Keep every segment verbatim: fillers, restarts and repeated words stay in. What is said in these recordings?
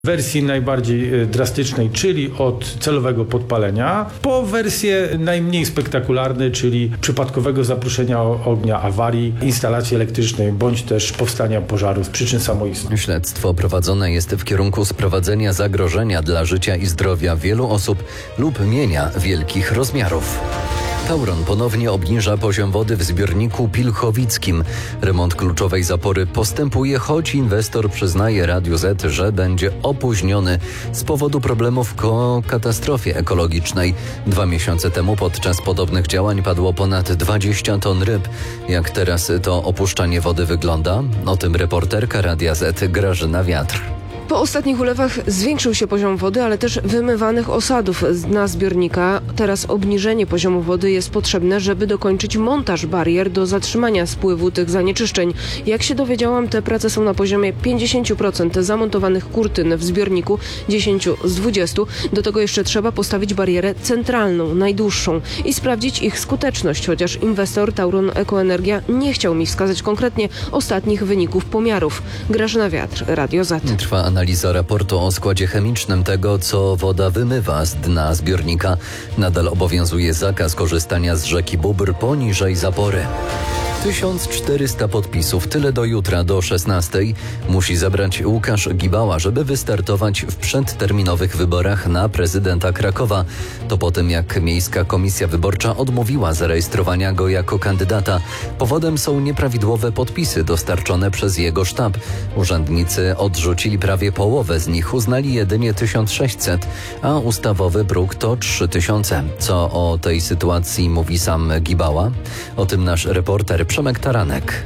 wersji najbardziej drastycznej, czyli od celowego podpalenia, po wersję najmniej spektakularnej, czyli przypadkowego zaproszenia ognia, awarii instalacji elektrycznej, bądź też powstania pożaru z przyczyn samoistnych. Śledztwo prowadzone jest w kierunku sprowadzenia zagrożenia dla życia i zdrowia wielu osób lub mienia wielkich rozmiarów. Tauron ponownie obniża poziom wody w zbiorniku pilchowickim. Remont kluczowej zapory postępuje, choć inwestor przyznaje Radiu Z, że będzie opóźniony z powodu problemów po katastrofie ekologicznej. Dwa miesiące temu podczas podobnych działań padło ponad dwadzieścia ton ryb. Jak teraz to opuszczanie wody wygląda? O tym reporterka Radia Z Grażyna Wiatr. Po ostatnich ulewach zwiększył się poziom wody, ale też wymywanych osadów z dna zbiornika. Teraz obniżenie poziomu wody jest potrzebne, żeby dokończyć montaż barier do zatrzymania spływu tych zanieczyszczeń. Jak się dowiedziałam, te prace są na poziomie pięćdziesiąt procent zamontowanych kurtyn w zbiorniku, dziesięć z dwudziestu. Do tego jeszcze trzeba postawić barierę centralną, najdłuższą i sprawdzić ich skuteczność, chociaż inwestor Tauron Ekoenergia nie chciał mi wskazać konkretnie ostatnich wyników pomiarów. Grażyna Wiatr, Radio Z. Trwa analiza raportu o składzie chemicznym tego, co woda wymywa z dna zbiornika. Nadal obowiązuje zakaz korzystania z rzeki Bóbr poniżej zapory. tysiąc czterysta podpisów, tyle do jutra, do szesnastej, musi zebrać Łukasz Gibała, żeby wystartować w przedterminowych wyborach na prezydenta Krakowa. To po tym, jak Miejska Komisja Wyborcza odmówiła zarejestrowania go jako kandydata. Powodem są nieprawidłowe podpisy dostarczone przez jego sztab. Urzędnicy odrzucili prawie połowę z nich, uznali jedynie tysiąc sześćset, a ustawowy próg to trzy tysiące. Co o tej sytuacji mówi sam Gibała? O tym nasz reporter Przemek Taranek.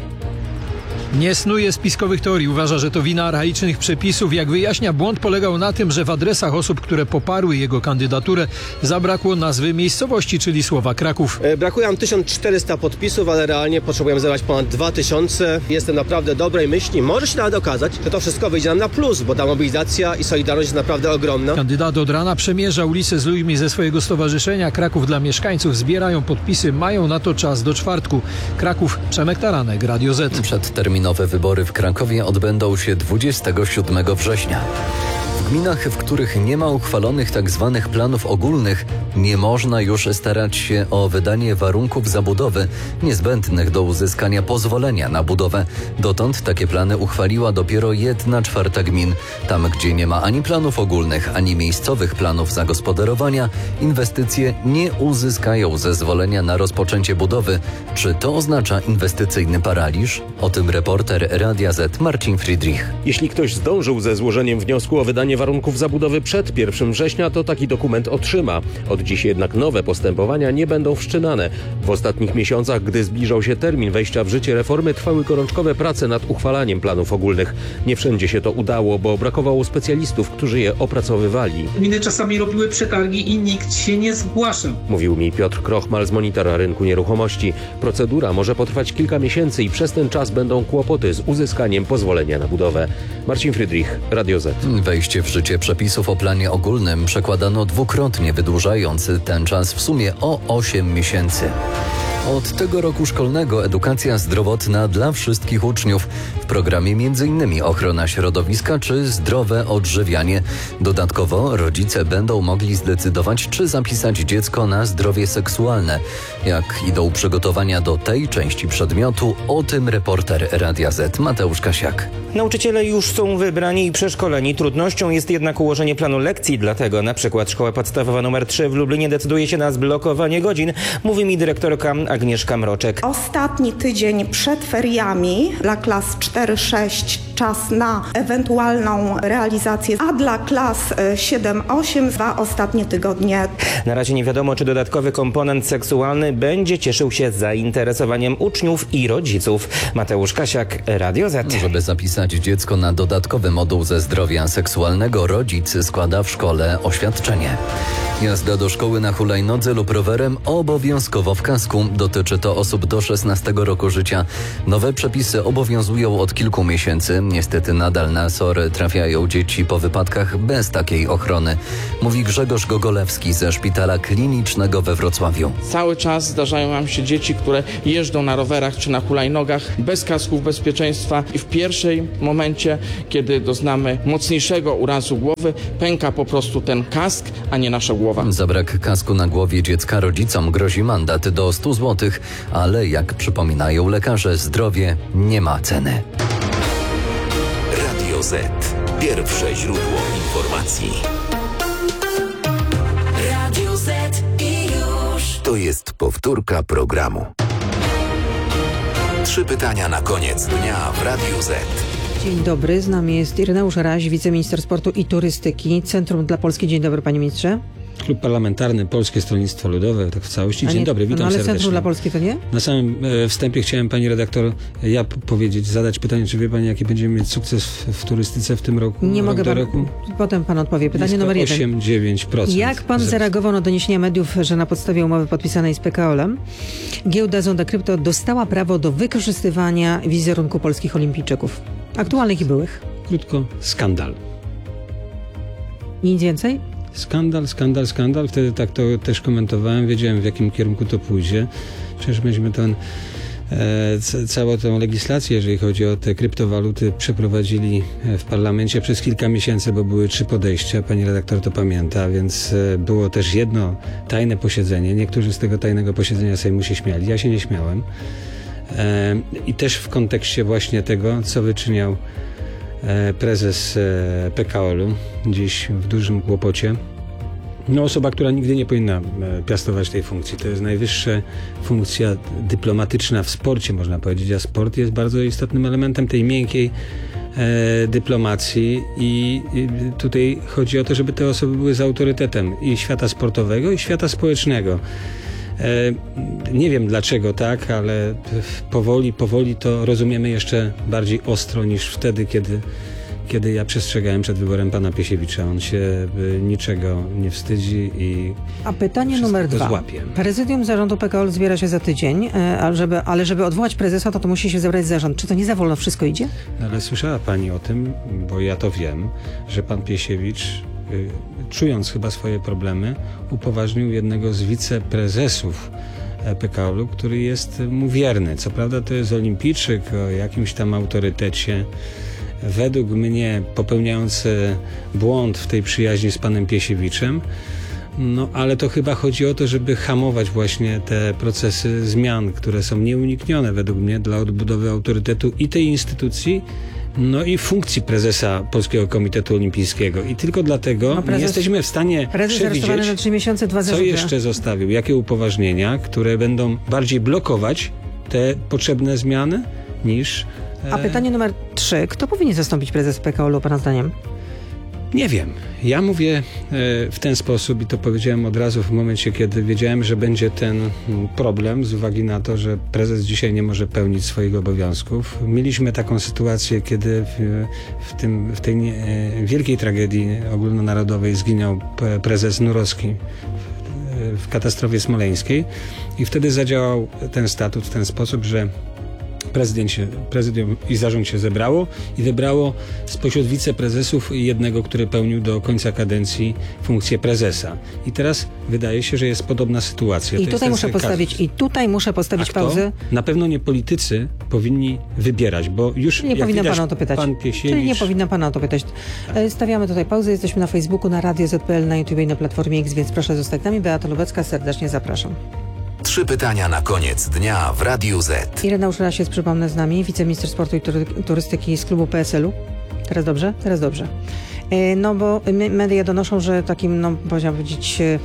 Nie snuje spiskowych teorii. Uważa, że to wina archaicznych przepisów. Jak wyjaśnia, błąd polegał na tym, że w adresach osób, które poparły jego kandydaturę, zabrakło nazwy miejscowości, czyli słowa Kraków. Brakuje nam tysiąc czterysta podpisów, ale realnie potrzebujemy zebrać ponad dwa tysiące. Jestem naprawdę dobrej myśli. Może się nawet okazać, że to wszystko wyjdzie nam na plus, bo ta mobilizacja i solidarność jest naprawdę ogromna. Kandydat od rana przemierza ulice z ludźmi ze swojego stowarzyszenia Kraków dla mieszkańców. Zbierają podpisy, mają na to czas do czwartku. Kraków, Przemek Taranek, Radio Z. Przed terminem Nowe wybory w Krakowie odbędą się dwudziestego siódmego września. W gminach, w których nie ma uchwalonych tzw. planów ogólnych, nie można już starać się o wydanie warunków zabudowy niezbędnych do uzyskania pozwolenia na budowę. Dotąd takie plany uchwaliła dopiero jedna czwarta gmin. Tam, gdzie nie ma ani planów ogólnych, ani miejscowych planów zagospodarowania, inwestycje nie uzyskają zezwolenia na rozpoczęcie budowy. Czy to oznacza inwestycyjny paraliż? O tym reporter Radia Z Marcin Friedrich. Jeśli ktoś zdążył ze złożeniem wniosku o wydanie warunków zabudowy przed pierwszym września, to taki dokument otrzyma. Od dziś jednak nowe postępowania nie będą wszczynane. W ostatnich miesiącach, gdy zbliżał się termin wejścia w życie reformy, trwały gorączkowe prace nad uchwalaniem planów ogólnych. Nie wszędzie się to udało, bo brakowało specjalistów, którzy je opracowywali. Gminy czasami robiły przetargi i nikt się nie zgłaszał. Mówił mi Piotr Krochmal z Monitora Rynku Nieruchomości. Procedura może potrwać kilka miesięcy i przez ten czas będą kłopoty z uzyskaniem pozwolenia na budowę. Marcin Friedrich, Radio Z. Wejście w życie przepisów o planie ogólnym przekładano dwukrotnie, wydłużając ten czas w sumie o osiem miesięcy. Od tego roku szkolnego edukacja zdrowotna dla wszystkich uczniów. W programie m.in. ochrona środowiska czy zdrowe odżywianie. Dodatkowo rodzice będą mogli zdecydować, czy zapisać dziecko na zdrowie seksualne. Jak idą przygotowania do tej części przedmiotu, o tym reporter Radia Z Mateusz Kasiak. Nauczyciele już są wybrani i przeszkoleni. Trudnością jest jednak ułożenie planu lekcji, dlatego na przykład Szkoła Podstawowa numer trzy w Lublinie decyduje się na zblokowanie godzin, mówi mi dyrektorka Agnieszka Mroczek. Ostatni tydzień przed feriami dla klas cztery sześć czas na ewentualną realizację, a dla klas siedem osiem dwa ostatnie tygodnie. Na razie nie wiadomo, czy dodatkowy komponent seksualny będzie cieszył się zainteresowaniem uczniów i rodziców. Mateusz Kasiak, Radio Z. Żeby zapisać dziecko na dodatkowy moduł ze zdrowia seksualnego, rodzic składa w szkole oświadczenie. Jazda do szkoły na hulajnodze lub rowerem obowiązkowo w kasku. Dotyczy to osób do szesnastego roku życia. Nowe przepisy obowiązują od kilku miesięcy. Niestety nadal na sory trafiają dzieci po wypadkach bez takiej ochrony. Mówi Grzegorz Gogolewski ze Szpitala Klinicznego we Wrocławiu. Cały czas zdarzają nam się dzieci, które jeżdżą na rowerach czy na hulajnogach bez kasków bezpieczeństwa i w pierwszym momencie, kiedy doznamy mocniejszego urazu głowy, pęka po prostu ten kask, a nie nasza głowa. Za brak kasku na głowie dziecka rodzicom grozi mandat do stu złotych, ale jak przypominają lekarze, zdrowie nie ma ceny. Radio Z. Pierwsze źródło informacji. Radio Z i już. To jest powtórka programu. Trzy pytania na koniec dnia w Radiu Z. Dzień dobry, z nami jest Ireneusz Raś, wiceminister sportu i turystyki, Centrum dla Polski. Dzień dobry, panie ministrze. Klub Parlamentarny Polskie Stronnictwo Ludowe, tak w całości. Dzień nie, dobry, witam no, ale serdecznie. Centrum dla Polski to nie? Na samym e, wstępie chciałem pani redaktor, ja p- powiedzieć, zadać pytanie, czy wie pani, jaki będziemy mieć sukces w, w turystyce w tym roku? Nie rok mogę do pan, roku? Potem pan odpowie. Pytanie Blisko numer jeden. osiem do dziewięciu procent. Jak pan zareagował na doniesienia mediów, że na podstawie umowy podpisanej z P K O L-em giełda Zonda Krypto dostała prawo do wykorzystywania wizerunku polskich olimpijczyków? Aktualnych i byłych. Krótko, skandal. Nic więcej? Skandal, skandal, skandal. Wtedy tak to też komentowałem, wiedziałem, w jakim kierunku to pójdzie. Przecież myśmy ten, e, c- całą tę legislację, jeżeli chodzi o te kryptowaluty, przeprowadzili w parlamencie przez kilka miesięcy, bo były trzy podejścia, pani redaktor to pamięta, więc e, było też jedno tajne posiedzenie. Niektórzy z tego tajnego posiedzenia Sejmu się śmiali, ja się nie śmiałem. E, I też w kontekście właśnie tego, co wyczyniał prezes P K O L-u, dziś w dużym kłopocie. No, osoba, która nigdy nie powinna piastować tej funkcji. To jest najwyższa funkcja dyplomatyczna w sporcie, można powiedzieć, a sport jest bardzo istotnym elementem tej miękkiej e, dyplomacji i, i tutaj chodzi o to, żeby te osoby były z autorytetem i świata sportowego, i świata społecznego. E, nie wiem dlaczego tak, ale powoli, powoli to rozumiemy jeszcze bardziej ostro niż wtedy, kiedy, kiedy ja przestrzegałem przed wyborem pana Piesiewicza. On się e, niczego nie wstydzi i A pytanie numer dwa. Złapie. Prezydium Zarządu P K O L zbiera się za tydzień, e, ale żeby, ale żeby odwołać prezesa, to to musi się zebrać zarząd. Czy to nie za wolno wszystko idzie? Ale słyszała pani o tym, bo ja to wiem, że pan Piesiewicz, y, czując chyba swoje problemy, upoważnił jednego z wiceprezesów P K O L-u, który jest mu wierny. Co prawda to jest olimpijczyk o jakimś tam autorytecie, według mnie popełniający błąd w tej przyjaźni z panem Piesiewiczem, no ale to chyba chodzi o to, żeby hamować właśnie te procesy zmian, które są nieuniknione według mnie dla odbudowy autorytetu i tej instytucji, no i funkcji prezesa Polskiego Komitetu Olimpijskiego. I tylko dlatego no prezes, nie jesteśmy w stanie przewidzieć, na trzy miesiące, dwa co jeszcze zostawił, jakie upoważnienia, które będą bardziej blokować te potrzebne zmiany niż... A pytanie numer trzy. Kto powinien zastąpić prezes P K O L-u, pana zdaniem? Nie wiem. Ja mówię w ten sposób i to powiedziałem od razu w momencie, kiedy wiedziałem, że będzie ten problem z uwagi na to, że prezes dzisiaj nie może pełnić swoich obowiązków. Mieliśmy taką sytuację, kiedy w, w, tym, w tej nie, wielkiej tragedii ogólnonarodowej zginął prezes Nurowski w, w katastrofie smoleńskiej i wtedy zadziałał ten statut w ten sposób, że Prezydent się, prezydium i zarząd się zebrało i wybrało spośród wiceprezesów jednego, który pełnił do końca kadencji funkcję prezesa. I teraz wydaje się, że jest podobna sytuacja. I to tutaj jest muszę postawić, i tutaj muszę postawić A kto? pauzę. Na pewno nie politycy powinni wybierać, bo już Nie jak powinna widać, pana o to pytać. pan Piesiewicz... Czyli nie powinna pana o to pytać. E, Stawiamy tutaj pauzę. Jesteśmy na Facebooku, na Radio Z kropka P L, na YouTube i na Platformie X, więc proszę zostać z nami. Beata Lubecka, serdecznie zapraszam. Trzy pytania na koniec dnia w Radiu Z. Ireneusz Raś jest, przypomnę, z nami, wiceminister sportu i tury- turystyki z klubu P S L-u. Teraz dobrze? Teraz dobrze. E, no bo me- media donoszą, że takim, no powiedziałam powiedzieć, e,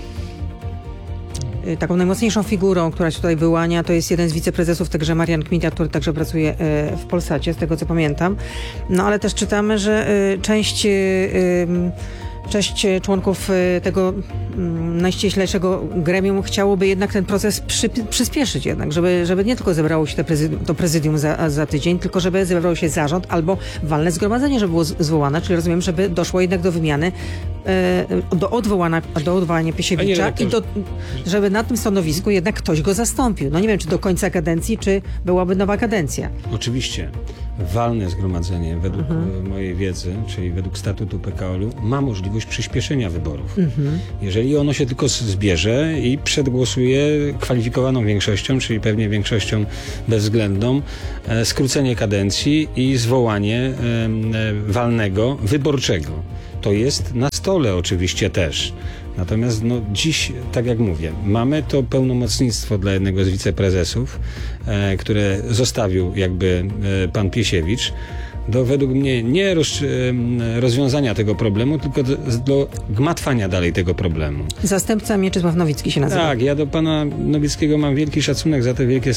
e, taką najmocniejszą figurą, która się tutaj wyłania, to jest jeden z wiceprezesów, także Marian Kmita, który także pracuje e, w Polsacie, z tego co pamiętam. No ale też czytamy, że e, część... E, e, Część członków tego najściślejszego gremium chciałoby jednak ten proces przy, przyspieszyć jednak, żeby, żeby nie tylko zebrało się te prezydium, to prezydium za, za tydzień, tylko żeby zebrał się zarząd albo walne zgromadzenie, żeby było zwołane, czyli rozumiem, żeby doszło jednak do wymiany e, do odwołania, do odwołania Piesiewicza i do, żeby na tym stanowisku jednak ktoś go zastąpił. No nie wiem, czy do końca kadencji, czy byłaby nowa kadencja. Oczywiście. Walne zgromadzenie, według Mhm. mojej wiedzy, czyli według statutu P K O L-u, ma możliwość przyspieszenia wyborów. Mhm. Jeżeli ono się tylko zbierze i przedgłosuje kwalifikowaną większością, czyli pewnie większością bezwzględną, e, skrócenie kadencji i zwołanie e, e, walnego, wyborczego. To jest na stole oczywiście też. Natomiast no, dziś, tak jak mówię, mamy to pełnomocnictwo dla jednego z wiceprezesów, e, które zostawił jakby e, pan Piesiewicz, do według mnie nie roz, e, rozwiązania tego problemu, tylko do, do gmatwania dalej tego problemu. Zastępca Mieczysław Nowicki się nazywa. Tak, ja do pana Nowickiego mam wielki szacunek za te wielkie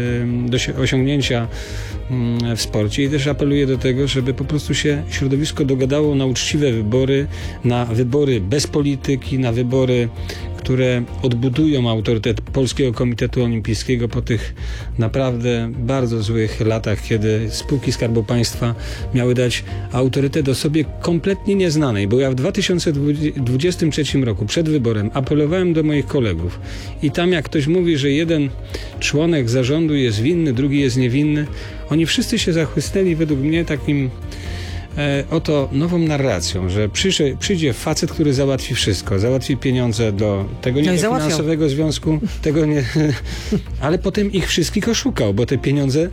e, osiągnięcia m, w sporcie i też apeluję do tego, żeby po prostu się środowisko dogadało na uczciwe wybory, na wybory bez polityki, na wybory, które odbudują autorytet Polskiego Komitetu Olimpijskiego po tych naprawdę bardzo złych latach, kiedy spółki Skarbu Państwa miały dać autorytet osobie kompletnie nieznanej, bo ja w dwa tysiące dwudziestym trzecim roku przed wyborem apelowałem do moich kolegów i tam jak ktoś mówi, że jeden członek zarządu jest winny, drugi jest niewinny, oni wszyscy się zachłysnęli według mnie takim E, oto nową narracją, że przyjdzie, przyjdzie facet, który załatwi wszystko, załatwi pieniądze do tego No i niefinansowego związku, tego nie, ale potem ich wszystkich oszukał, bo te pieniądze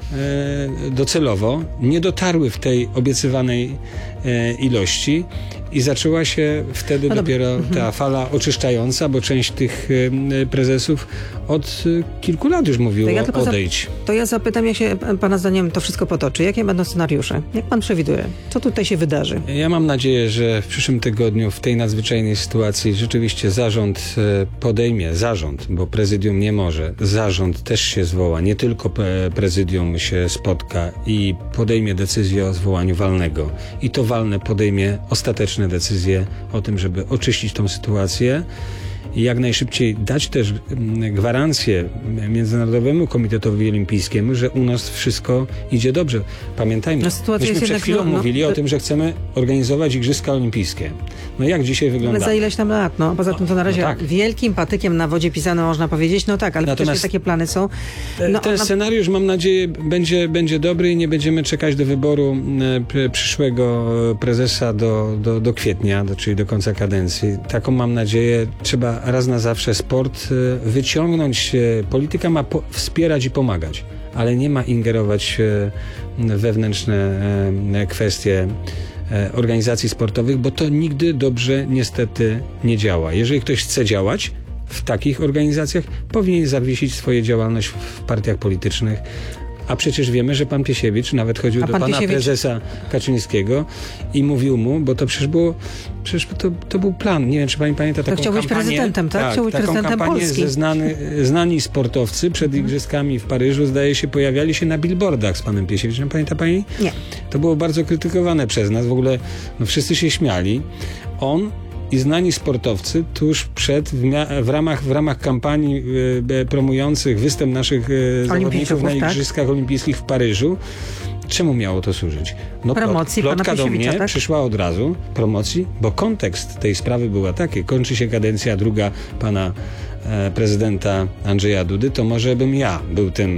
e, docelowo nie dotarły w tej obiecywanej e, ilości i zaczęła się wtedy no dopiero ta fala oczyszczająca, bo część tych e, prezesów od e, kilku lat już mówiło To ja tylko odejdź. To ja zapytam, jak się pana zdaniem to wszystko potoczy. Jakie będą scenariusze? Jak pan przewiduje? Co tutaj się wydarzy? Ja mam nadzieję, że w przyszłym tygodniu w tej nadzwyczajnej sytuacji rzeczywiście zarząd e, podejmie, zarząd, bo prezydium nie może, zarząd też się zwoła, nie tylko pe- prezydium się spotka i podejmie decyzję o zwołaniu walnego. I to walne podejmie ostateczne decyzje o tym, żeby oczyścić tą sytuację i jak najszybciej dać też gwarancję Międzynarodowemu Komitetowi Olimpijskiemu, że u nas wszystko idzie dobrze. Pamiętajmy, No, myśmy przed chwilą no, mówili no, o tym, że chcemy organizować Igrzyska Olimpijskie. No jak dzisiaj wygląda? Ale za ileś tam lat, no. Poza tym to na razie no tak. wielkim patykiem na wodzie pisane można powiedzieć, no tak, ale Natomiast przecież takie plany są. No, ten na... scenariusz, mam nadzieję, będzie, będzie dobry i nie będziemy czekać do wyboru e, przyszłego prezesa do, do, do kwietnia, do, czyli do końca kadencji. Taką mam nadzieję. Trzeba raz na zawsze sport e, wyciągnąć. E, polityka ma po, wspierać i pomagać, ale nie ma ingerować e, w wewnętrzne e, kwestie e, organizacji sportowych, bo to nigdy dobrze niestety nie działa. Jeżeli ktoś chce działać w takich organizacjach, powinien zawiesić swoją działalność w partiach politycznych. A przecież wiemy, że pan Piesiewicz nawet chodził A do pan pana Piesiewicz... prezesa Kaczyńskiego i mówił mu, bo to przecież było, przecież to, to był plan. Nie wiem, czy pani pamięta taką chciał być kampanię. prezydentem, tak? Chciał być taką prezydentem kampanię Polski. ze znany, znani sportowcy przed igrzyskami w Paryżu, zdaje się, pojawiali się na billboardach z panem Piesiewiczem. Pamięta pani? Nie. To było bardzo krytykowane przez nas. W ogóle no, wszyscy się śmiali. On i znani sportowcy tuż przed, w, mia- w, ramach, w ramach kampanii e, promujących występ naszych e, zawodników na tak? Igrzyskach Olimpijskich w Paryżu. Czemu miało to służyć? No, promocji plot, plotka pana do mnie tak? przyszła od razu, promocji, bo kontekst tej sprawy była taki. Kończy się kadencja druga pana e, prezydenta Andrzeja Dudy, to może bym ja był tym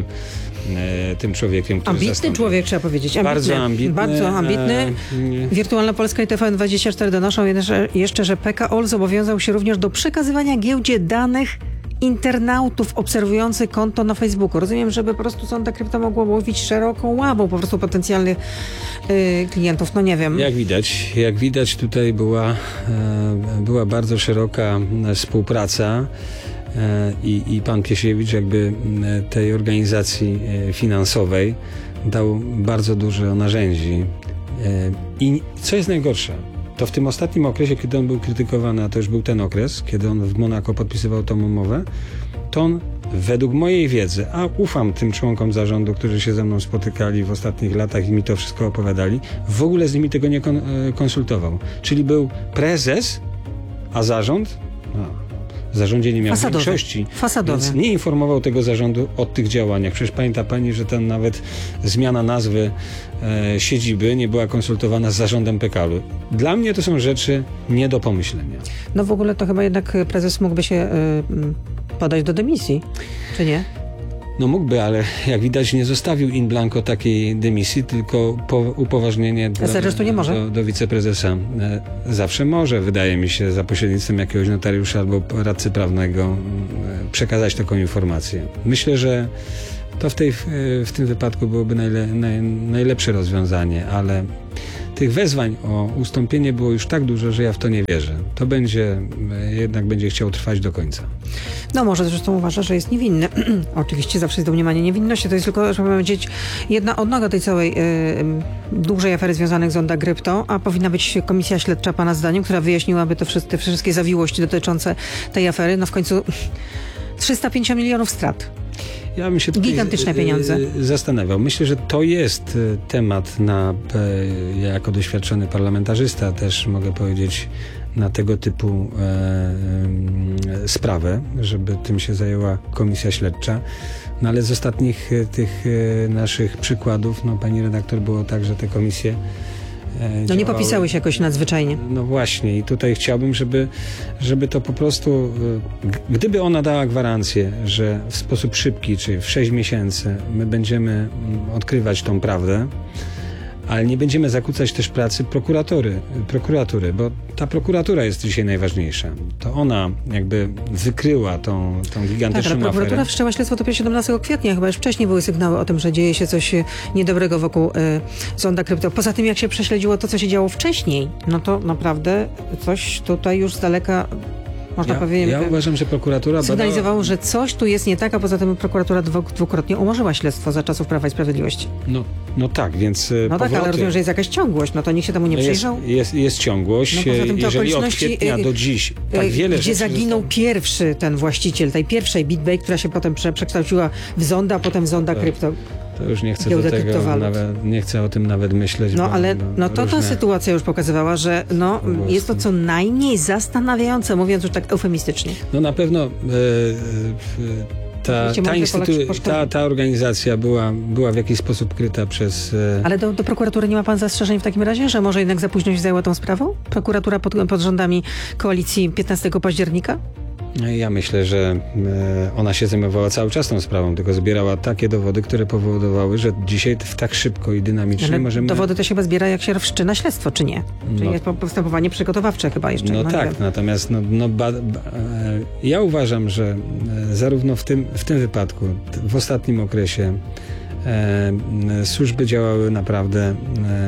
E, tym człowiekiem, który Ambitny zastąpił. człowiek, trzeba powiedzieć. Ambitny, Bardzo ambitny. Bardzo ambitny. E, Wirtualna Polska i T V N dwadzieścia cztery donoszą jeszcze, jeszcze, że P K O L zobowiązał się również do przekazywania giełdzie danych internautów obserwujących konto na Facebooku. Rozumiem, żeby po prostu sonda krypto mogła łowić szeroką ławą po prostu potencjalnych y, klientów. No nie wiem. Jak widać, jak widać tutaj była, e, była bardzo szeroka współpraca I, i pan Piesiewicz jakby tej organizacji finansowej dał bardzo dużo narzędzi. I co jest najgorsze, to w tym ostatnim okresie, kiedy on był krytykowany, a to już był ten okres, kiedy on w Monako podpisywał tą umowę, to on według mojej wiedzy, a ufam tym członkom zarządu, którzy się ze mną spotykali w ostatnich latach i mi to wszystko opowiadali, w ogóle z nimi tego nie kon- konsultował. Czyli był prezes, a zarząd... No. w zarządzie nie miał Fasadowe. większości, Fasadowe. więc nie informował tego zarządu o tych działaniach. Przecież pamięta pani, że tam nawet zmiana nazwy e, siedziby nie była konsultowana z zarządem P K L-u. Dla mnie to są rzeczy nie do pomyślenia. No w ogóle to chyba jednak prezes mógłby się y, podać do dymisji, czy nie? No mógłby, ale jak widać nie zostawił in blanco takiej dymisji, tylko po, upoważnienie do, Zresztą nie może. do, do wiceprezesa. E, Zawsze może, wydaje mi się, za pośrednictwem jakiegoś notariusza albo radcy prawnego e, przekazać taką informację. Myślę, że to w, tej, w tym wypadku byłoby najle, naj, najlepsze rozwiązanie, ale tych wezwań o ustąpienie było już tak dużo, że ja w to nie wierzę. To będzie, jednak będzie chciał trwać do końca. No może zresztą uważa, że jest niewinny. Oczywiście zawsze jest domniemanie niewinności. To jest tylko, żeby powiedzieć, jedna odnoga tej całej y, dużej afery związanych z Onda Grypto, a powinna być komisja śledcza pana zdaniem, która wyjaśniłaby te, wszystkie, te wszystkie zawiłości dotyczące tej afery. No w końcu trzysta pięćdziesiąt milionów strat. Ja bym się tutaj Gigantyczne pieniądze. zastanawiał. Myślę, że to jest temat na, ja jako doświadczony parlamentarzysta też mogę powiedzieć, na tego typu e, e, sprawę, żeby tym się zajęła komisja śledcza. No ale z ostatnich tych e, naszych przykładów, no pani redaktor, było tak, że te komisje No nie popisały się jakoś nadzwyczajnie. No właśnie i tutaj chciałbym, żeby, żeby to po prostu, gdyby ona dała gwarancję, że w sposób szybki, czyli w sześć miesięcy my będziemy odkrywać tą prawdę, ale nie będziemy zakłócać też pracy prokuratury, prokuratury, bo ta prokuratura jest dzisiaj najważniejsza. To ona jakby wykryła tą, tą gigantyczną tak, ale prokuratura aferę. wszczęła śledztwo dopiero siedemnastego kwietnia, chyba już wcześniej były sygnały o tym, że dzieje się coś niedobrego wokół y, Zonda Krypto. Poza tym, jak się prześledziło to, co się działo wcześniej, no to naprawdę coś tutaj już z daleka, można Ja, powiedzieć, ja uważam, że prokuratura sygnalizowało, że coś tu jest nie tak, a poza tym prokuratura dwu, dwukrotnie umorzyła śledztwo za czasów Prawa i Sprawiedliwości. No, no tak, więc No tak, ale rozumiem, że jest jakaś ciągłość, no to nikt się temu nie jest, przyjrzał. jest, jest ciągłość. No poza tym te Jeżeli od okoliczności, kwietnia do dziś tak wiele gdzie rzeczy zaginął pierwszy ten właściciel tej pierwszej BitBay, która się potem prze, przekształciła w Zonda, a potem w Zonda Tak. Krypto. To już nie chcę, do Giełdę tego kryptowalut. nawet, nie chcę o tym nawet myśleć. No bo, ale no, no to różne... ta sytuacja już pokazywała, że no, jest to co najmniej zastanawiające, mówiąc już tak eufemistycznie. No na pewno e, e, ta, Wiecie, ta, może instytu- Polak się ta, ta organizacja była, była w jakiś sposób kryta przez... E... Ale do, do prokuratury nie ma pan zastrzeżeń w takim razie, że może jednak za późno się zajęła tą sprawą? Prokuratura pod, pod rządami koalicji piętnastego października? Ja myślę, że e, ona się zajmowała cały czas tą sprawą, tylko zbierała takie dowody, które powodowały, że dzisiaj w tak szybko i dynamicznie Ale możemy... dowody to się chyba zbiera, jak się wszczyna śledztwo, czy nie? Czyli No. jest po- postępowanie przygotowawcze chyba jeszcze. No, nie tak, wiem. natomiast no, no, ba, ba, e, ja uważam, że e, zarówno w tym, w tym wypadku, t- w ostatnim okresie e, e, służby działały naprawdę e,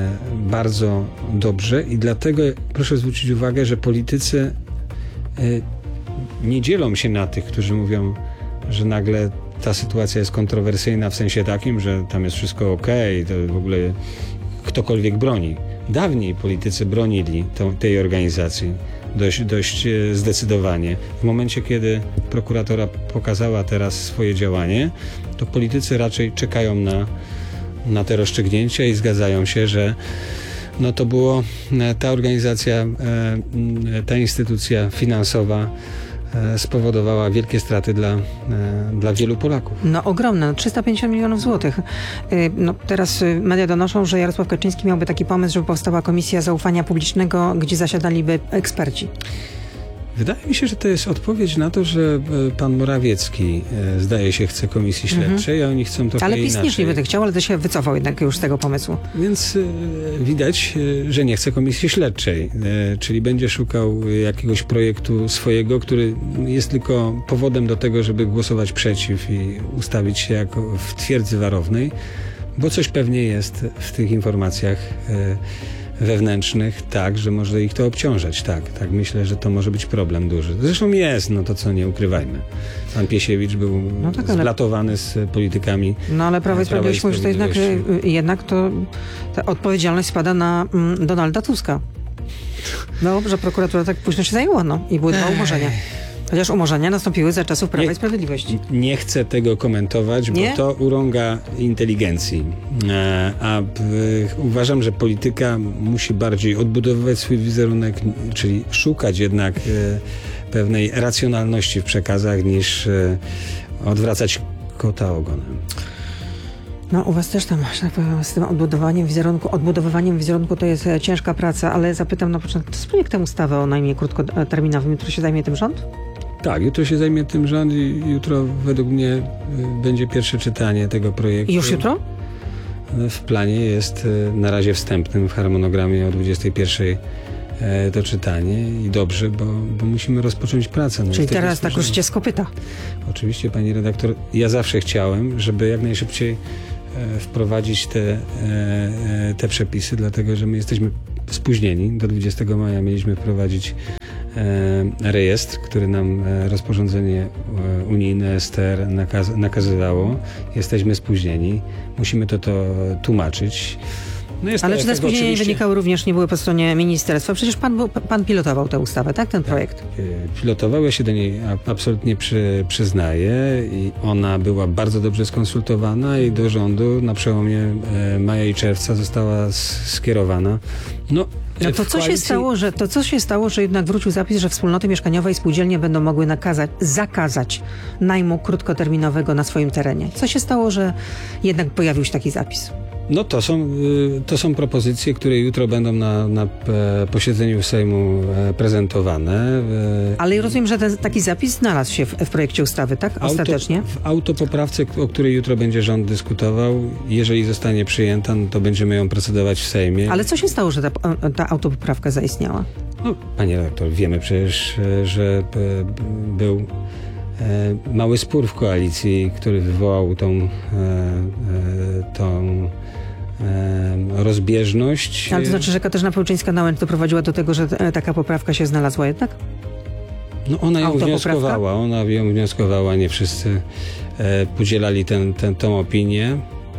bardzo dobrze i dlatego proszę zwrócić uwagę, że politycy e, nie dzielą się na tych, którzy mówią, że nagle ta sytuacja jest kontrowersyjna w sensie takim, że tam jest wszystko okej, to w ogóle ktokolwiek broni. Dawniej politycy bronili tą, tej organizacji dość, dość e, zdecydowanie. W momencie, kiedy prokuratora pokazała teraz swoje działanie, to politycy raczej czekają na, na te rozstrzygnięcia i zgadzają się, że no to było e, ta organizacja, e, e, ta instytucja finansowa e, spowodowała wielkie straty dla, e, dla wielu Polaków. No ogromne, no, trzysta pięćdziesiąt milionów złotych. Y, No teraz y, media donoszą, że Jarosław Kaczyński miałby taki pomysł, żeby powstała komisja zaufania publicznego, gdzie zasiadaliby eksperci. Wydaje mi się, że to jest odpowiedź na to, że e, pan Morawiecki e, zdaje się chce komisji śledczej, a oni chcą trochę Ale PiS inaczej. też nie będzie chciał, ale to się wycofał jednak już z tego pomysłu. Więc e, widać, e, że nie chce komisji śledczej, e, czyli będzie szukał jakiegoś projektu swojego, który jest tylko powodem do tego, żeby głosować przeciw i ustawić się jako w twierdzy warownej, bo coś pewnie jest w tych informacjach e, wewnętrznych, tak, że może ich to obciążać, tak, tak, myślę, że to może być problem duży. Zresztą jest, no to co, nie ukrywajmy. Pan Piesiewicz był No tak, ale- zblatowany z politykami. No ale Prawo i Prawa i Sprawiedliwość mówi, że to jednak, Sprawiedliwości. y, jednak to ta odpowiedzialność spada na mm, Donalda Tuska. No, że prokuratura tak późno się zajęła, no i były dwa umorzenia. Chociaż umorzenia nastąpiły za czasów Prawa nie, i Sprawiedliwości. Nie chcę tego komentować, nie? bo to urąga inteligencji. E, a b, uważam, że polityka musi bardziej odbudowywać swój wizerunek, czyli szukać jednak e, pewnej racjonalności w przekazach, niż e, odwracać kota ogonem. No u was też tam, że tak powiem, z tym odbudowaniem wizerunku, odbudowywaniem wizerunku to jest e, ciężka praca, ale zapytam na początku, to jest projektem ustawy o najmie krótkoterminowym, który się zajmie tym rząd? Tak, jutro się zajmie tym rząd i jutro według mnie y, będzie pierwsze czytanie tego projektu. I już jutro? W planie jest y, na razie wstępnym w harmonogramie o dwudziestej pierwszej y, to czytanie i dobrze, bo, bo musimy rozpocząć pracę. No Czyli teraz tak już cię z kopyta. Oczywiście, pani redaktor, ja zawsze chciałem, żeby jak najszybciej y, wprowadzić te, y, y, te przepisy, dlatego że my jesteśmy spóźnieni. Do dwudziestego maja mieliśmy wprowadzić rejestr, który nam rozporządzenie unijne S T R nakaz nakazywało. Jesteśmy spóźnieni. Musimy to, to tłumaczyć. No jest Ale to, czy te spóźnienia oczywiście... wynikały również, nie były po stronie ministerstwa? Przecież pan, był, pan pilotował tę ustawę, tak? Ten projekt? Pilotował, ja się do niej absolutnie przy, przyznaję i ona była bardzo dobrze skonsultowana i do rządu na przełomie maja i czerwca została skierowana. No, No to co, się stało, że, to co się stało, że jednak wrócił zapis, że wspólnoty mieszkaniowe i spółdzielnie będą mogły nakazać, zakazać najmu krótkoterminowego na swoim terenie? Co się stało, że jednak pojawił się taki zapis? No to są, to są propozycje, które jutro będą na, na posiedzeniu Sejmu prezentowane. Ale rozumiem, że ten taki zapis znalazł się w, w projekcie ustawy, tak? Ostatecznie? Auto, w autopoprawce, o której jutro będzie rząd dyskutował, jeżeli zostanie przyjęta, no to będziemy ją procedować w Sejmie. Ale co się stało, że ta, ta autopoprawka zaistniała? No, panie redaktor, wiemy przecież, że był mały spór w koalicji, który wywołał tą, tą rozbieżność. Ale to znaczy, że Katarzyna Pełczyńska-Nałęcz doprowadziła do tego, że taka poprawka się znalazła jednak? No ona ją wnioskowała, ona ją wnioskowała, nie wszyscy e, podzielali ten, ten, tą opinię.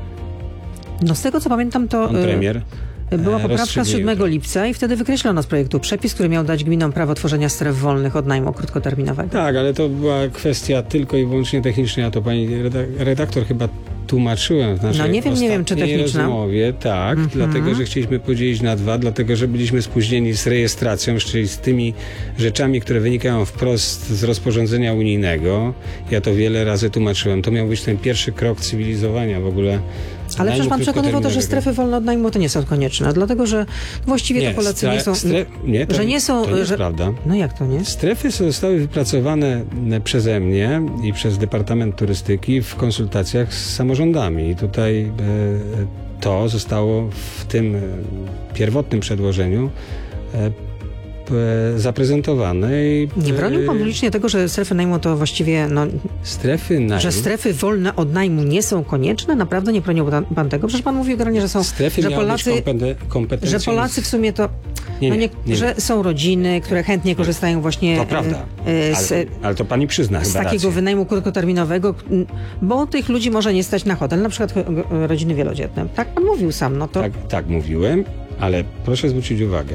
No z tego co pamiętam, to Pan premier była poprawka z siódmego lipca i wtedy wykreślono z projektu przepis, który miał dać gminom prawo tworzenia stref wolnych od najmu krótkoterminowego. Tak, ale to była kwestia tylko i wyłącznie techniczna, a to pani redaktor chyba tłumaczyłem w naszej no nie wiem, nie wiem, czy techniczna. rozmowie, tak, mm-hmm. dlatego, że chcieliśmy podzielić na dwa, dlatego, że byliśmy spóźnieni z rejestracją, czyli z tymi rzeczami, które wynikają wprost z rozporządzenia unijnego. Ja to wiele razy tłumaczyłem. To miał być ten pierwszy krok cywilizowania w ogóle. Ale przecież pan przekonywał to, że strefy wolne od najmu to nie są konieczne, dlatego, że właściwie nie, to Polacy stre- nie są... Stre- nie, to, że nie są... to nie jest że... prawda. No jak to nie? Strefy zostały wypracowane przeze mnie i przez Departament Turystyki w konsultacjach z samorządami. I tutaj e, to zostało w tym e, pierwotnym przedłożeniu e, zaprezentowane. I, nie bronił pan publicznie tego, że strefy najmu to właściwie, no... Strefy najmu? Że strefy wolne od najmu nie są konieczne? Naprawdę nie bronił pan tego? Przecież pan mówił generalnie, że są... Strefy że Polacy, kompetencją... że Polacy w sumie to... Nie, no nie, nie, nie, że nie. są rodziny, które chętnie korzystają właśnie... To prawda, e, z, ale, ale to pani przyzna z chyba takiego rację. wynajmu krótkoterminowego, bo tych ludzi może nie stać na hotel, na przykład rodziny wielodzietne. Tak pan mówił sam, no to... Tak, tak mówiłem, ale proszę zwrócić uwagę.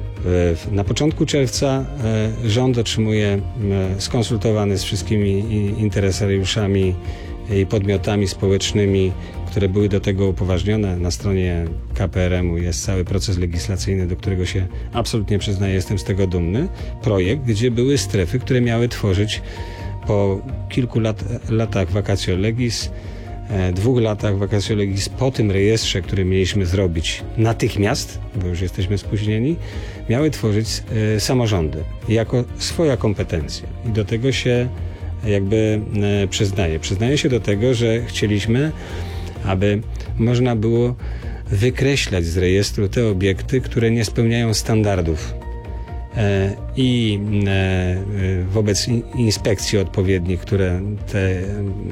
Na początku czerwca rząd otrzymuje skonsultowany z wszystkimi interesariuszami i podmiotami społecznymi, które były do tego upoważnione. Na stronie K P R M u jest cały proces legislacyjny, do którego się absolutnie przyznaję, jestem z tego dumny. Projekt, gdzie były strefy, które miały tworzyć po kilku lat, latach vacatio legis, dwóch latach vacatio legis po tym rejestrze, który mieliśmy zrobić natychmiast, bo już jesteśmy spóźnieni, miały tworzyć e, samorządy jako swoja kompetencja. I do tego się jakby e, przyznaję. Przyznaję się do tego, że chcieliśmy, aby można było wykreślać z rejestru te obiekty, które nie spełniają standardów e, i e, wobec inspekcji odpowiednich, które te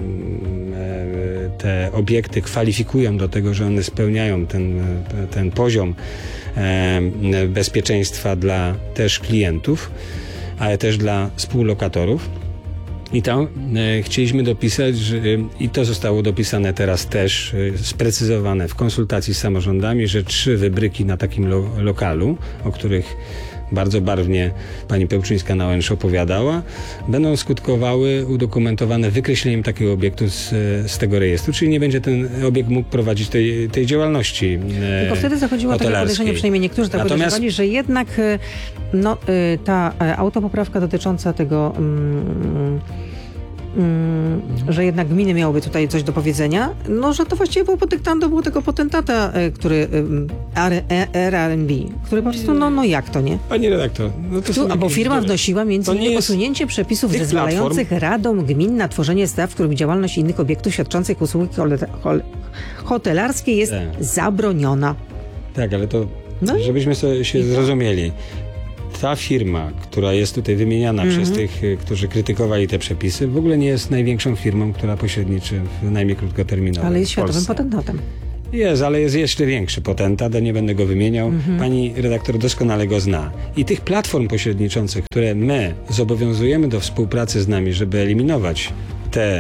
te obiekty kwalifikują do tego, że one spełniają ten, ten poziom e, bezpieczeństwa dla też klientów, ale też dla współlokatorów. I tam e, chcieliśmy dopisać, że, i to zostało dopisane teraz też, e, sprecyzowane w konsultacji z samorządami, że trzy wybryki na takim lo, lokalu, o których bardzo barwnie pani Pełczyńska-Nałęcz opowiadała, będą skutkowały udokumentowane wykreśleniem takiego obiektu z, z tego rejestru, czyli nie będzie ten obiekt mógł prowadzić tej, tej działalności e, Tylko wtedy zachodziło takie podejrzenie, przynajmniej niektórzy tak Natomiast... podejrzewali, że jednak no, ta autopoprawka dotycząca tego, mm, mm, że jednak gminy miałyby tutaj coś do powiedzenia, no, że to właściwie było podyktando było tego potentata, który R R B, który po prostu, no, no jak to, nie? Pani redaktor, no to tu, Bo firma wnosiła między innymi posunięcie przepisów zezwalających radom gmin na tworzenie stref, w których działalność innych obiektów świadczących usługi hotelarskie jest tak. zabroniona. Tak, ale to, no żebyśmy sobie się zrozumieli. Ta firma, która jest tutaj wymieniana mm-hmm. przez tych, którzy krytykowali te przepisy, w ogóle nie jest największą firmą, która pośredniczy w najmie krótkoterminowym. Ale jest światowym potentatem. Jest, ale jest jeszcze większy potentat, a nie będę go wymieniał. Mm-hmm. Pani redaktor doskonale go zna. I tych platform pośredniczących, które my zobowiązujemy do współpracy z nami, żeby eliminować te,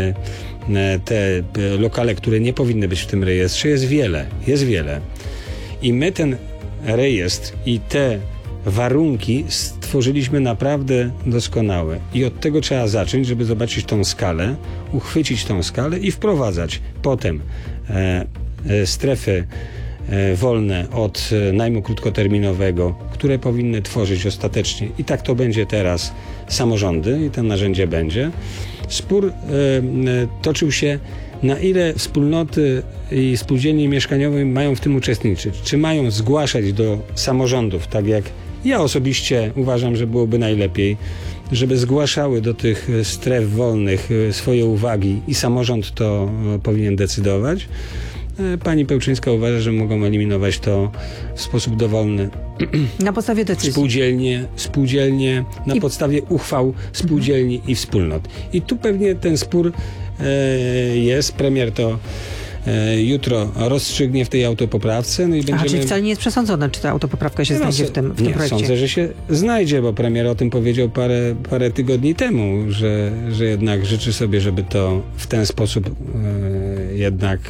e, te lokale, które nie powinny być w tym rejestrze, jest wiele. Jest wiele. I my ten rejestr i te warunki stworzyliśmy naprawdę doskonałe. I od tego trzeba zacząć, żeby zobaczyć tą skalę, uchwycić tą skalę i wprowadzać potem e, e, strefy e, wolne od e, najmu krótkoterminowego, które powinny tworzyć ostatecznie, i tak to będzie teraz, samorządy, i to narzędzie będzie. Spór e, e, toczył się, na ile wspólnoty i spółdzielnie mieszkaniowe mają w tym uczestniczyć. Czy mają zgłaszać do samorządów, tak jak ja osobiście uważam, że byłoby najlepiej, żeby zgłaszały do tych stref wolnych swoje uwagi i samorząd to powinien decydować. Pani Pełczyńska uważa, że mogą eliminować to w sposób dowolny. Na podstawie decyzji. Spółdzielnie, spółdzielnie na I... podstawie uchwał spółdzielni mhm. i wspólnot. I tu pewnie ten spór e, jest. Premier to e, jutro rozstrzygnie w tej autopoprawce. No i będziemy... A, czyli wcale nie jest przesądzone, czy ta autopoprawka się no, znajdzie w tym, w tym nie, projekcie? Sądzę, że się znajdzie, bo premier o tym powiedział parę, parę tygodni temu, że, że jednak życzy sobie, żeby to w ten sposób e, jednak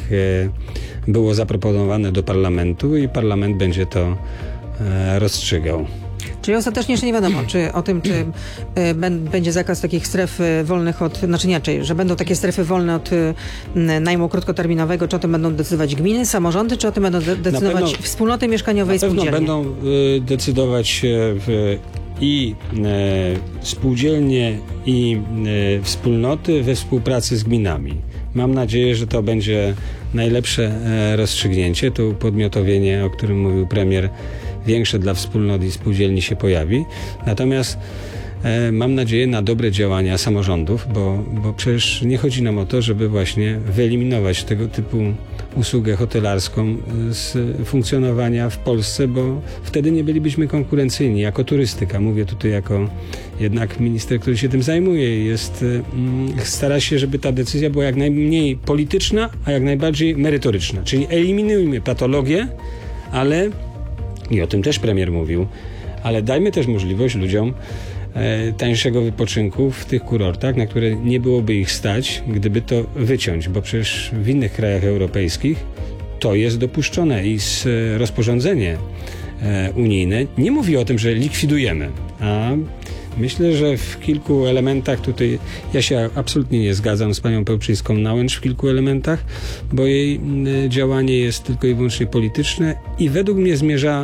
e, było zaproponowane do parlamentu i parlament będzie to e, rozstrzygał. Czyli ostatecznie jeszcze nie wiadomo, czy o tym, czy y, będzie zakaz takich stref wolnych od, znaczy inaczej, że będą takie strefy wolne od y, najmu krótkoterminowego, czy o tym będą decydować gminy, samorządy, czy o tym będą de- decydować pewno, wspólnoty mieszkaniowe i spółdzielnie? Na pewno będą y, decydować y, i y, spółdzielnie, i y, wspólnoty we współpracy z gminami. Mam nadzieję, że to będzie najlepsze y, rozstrzygnięcie. To upodmiotowienie, o którym mówił premier, większe dla wspólnot i spółdzielni się pojawi. Natomiast e, mam nadzieję na dobre działania samorządów, bo, bo przecież nie chodzi nam o to, żeby właśnie wyeliminować tego typu usługę hotelarską z funkcjonowania w Polsce, bo wtedy nie bylibyśmy konkurencyjni jako turystyka. Mówię tutaj jako jednak minister, który się tym zajmuje. Jest, mm, stara się, żeby ta decyzja była jak najmniej polityczna, a jak najbardziej merytoryczna. Czyli eliminujmy patologię, ale i o tym też premier mówił, ale dajmy też możliwość ludziom e, tańszego wypoczynku w tych kurortach, na które nie byłoby ich stać, gdyby to wyciąć, bo przecież w innych krajach europejskich to jest dopuszczone i z, e, rozporządzenie e, unijne nie mówi o tym, że likwidujemy, a myślę, że w kilku elementach tutaj ja się absolutnie nie zgadzam z panią Pełczyńską-Nałęcz w kilku elementach, bo jej y, działanie jest tylko i wyłącznie polityczne i według mnie zmierza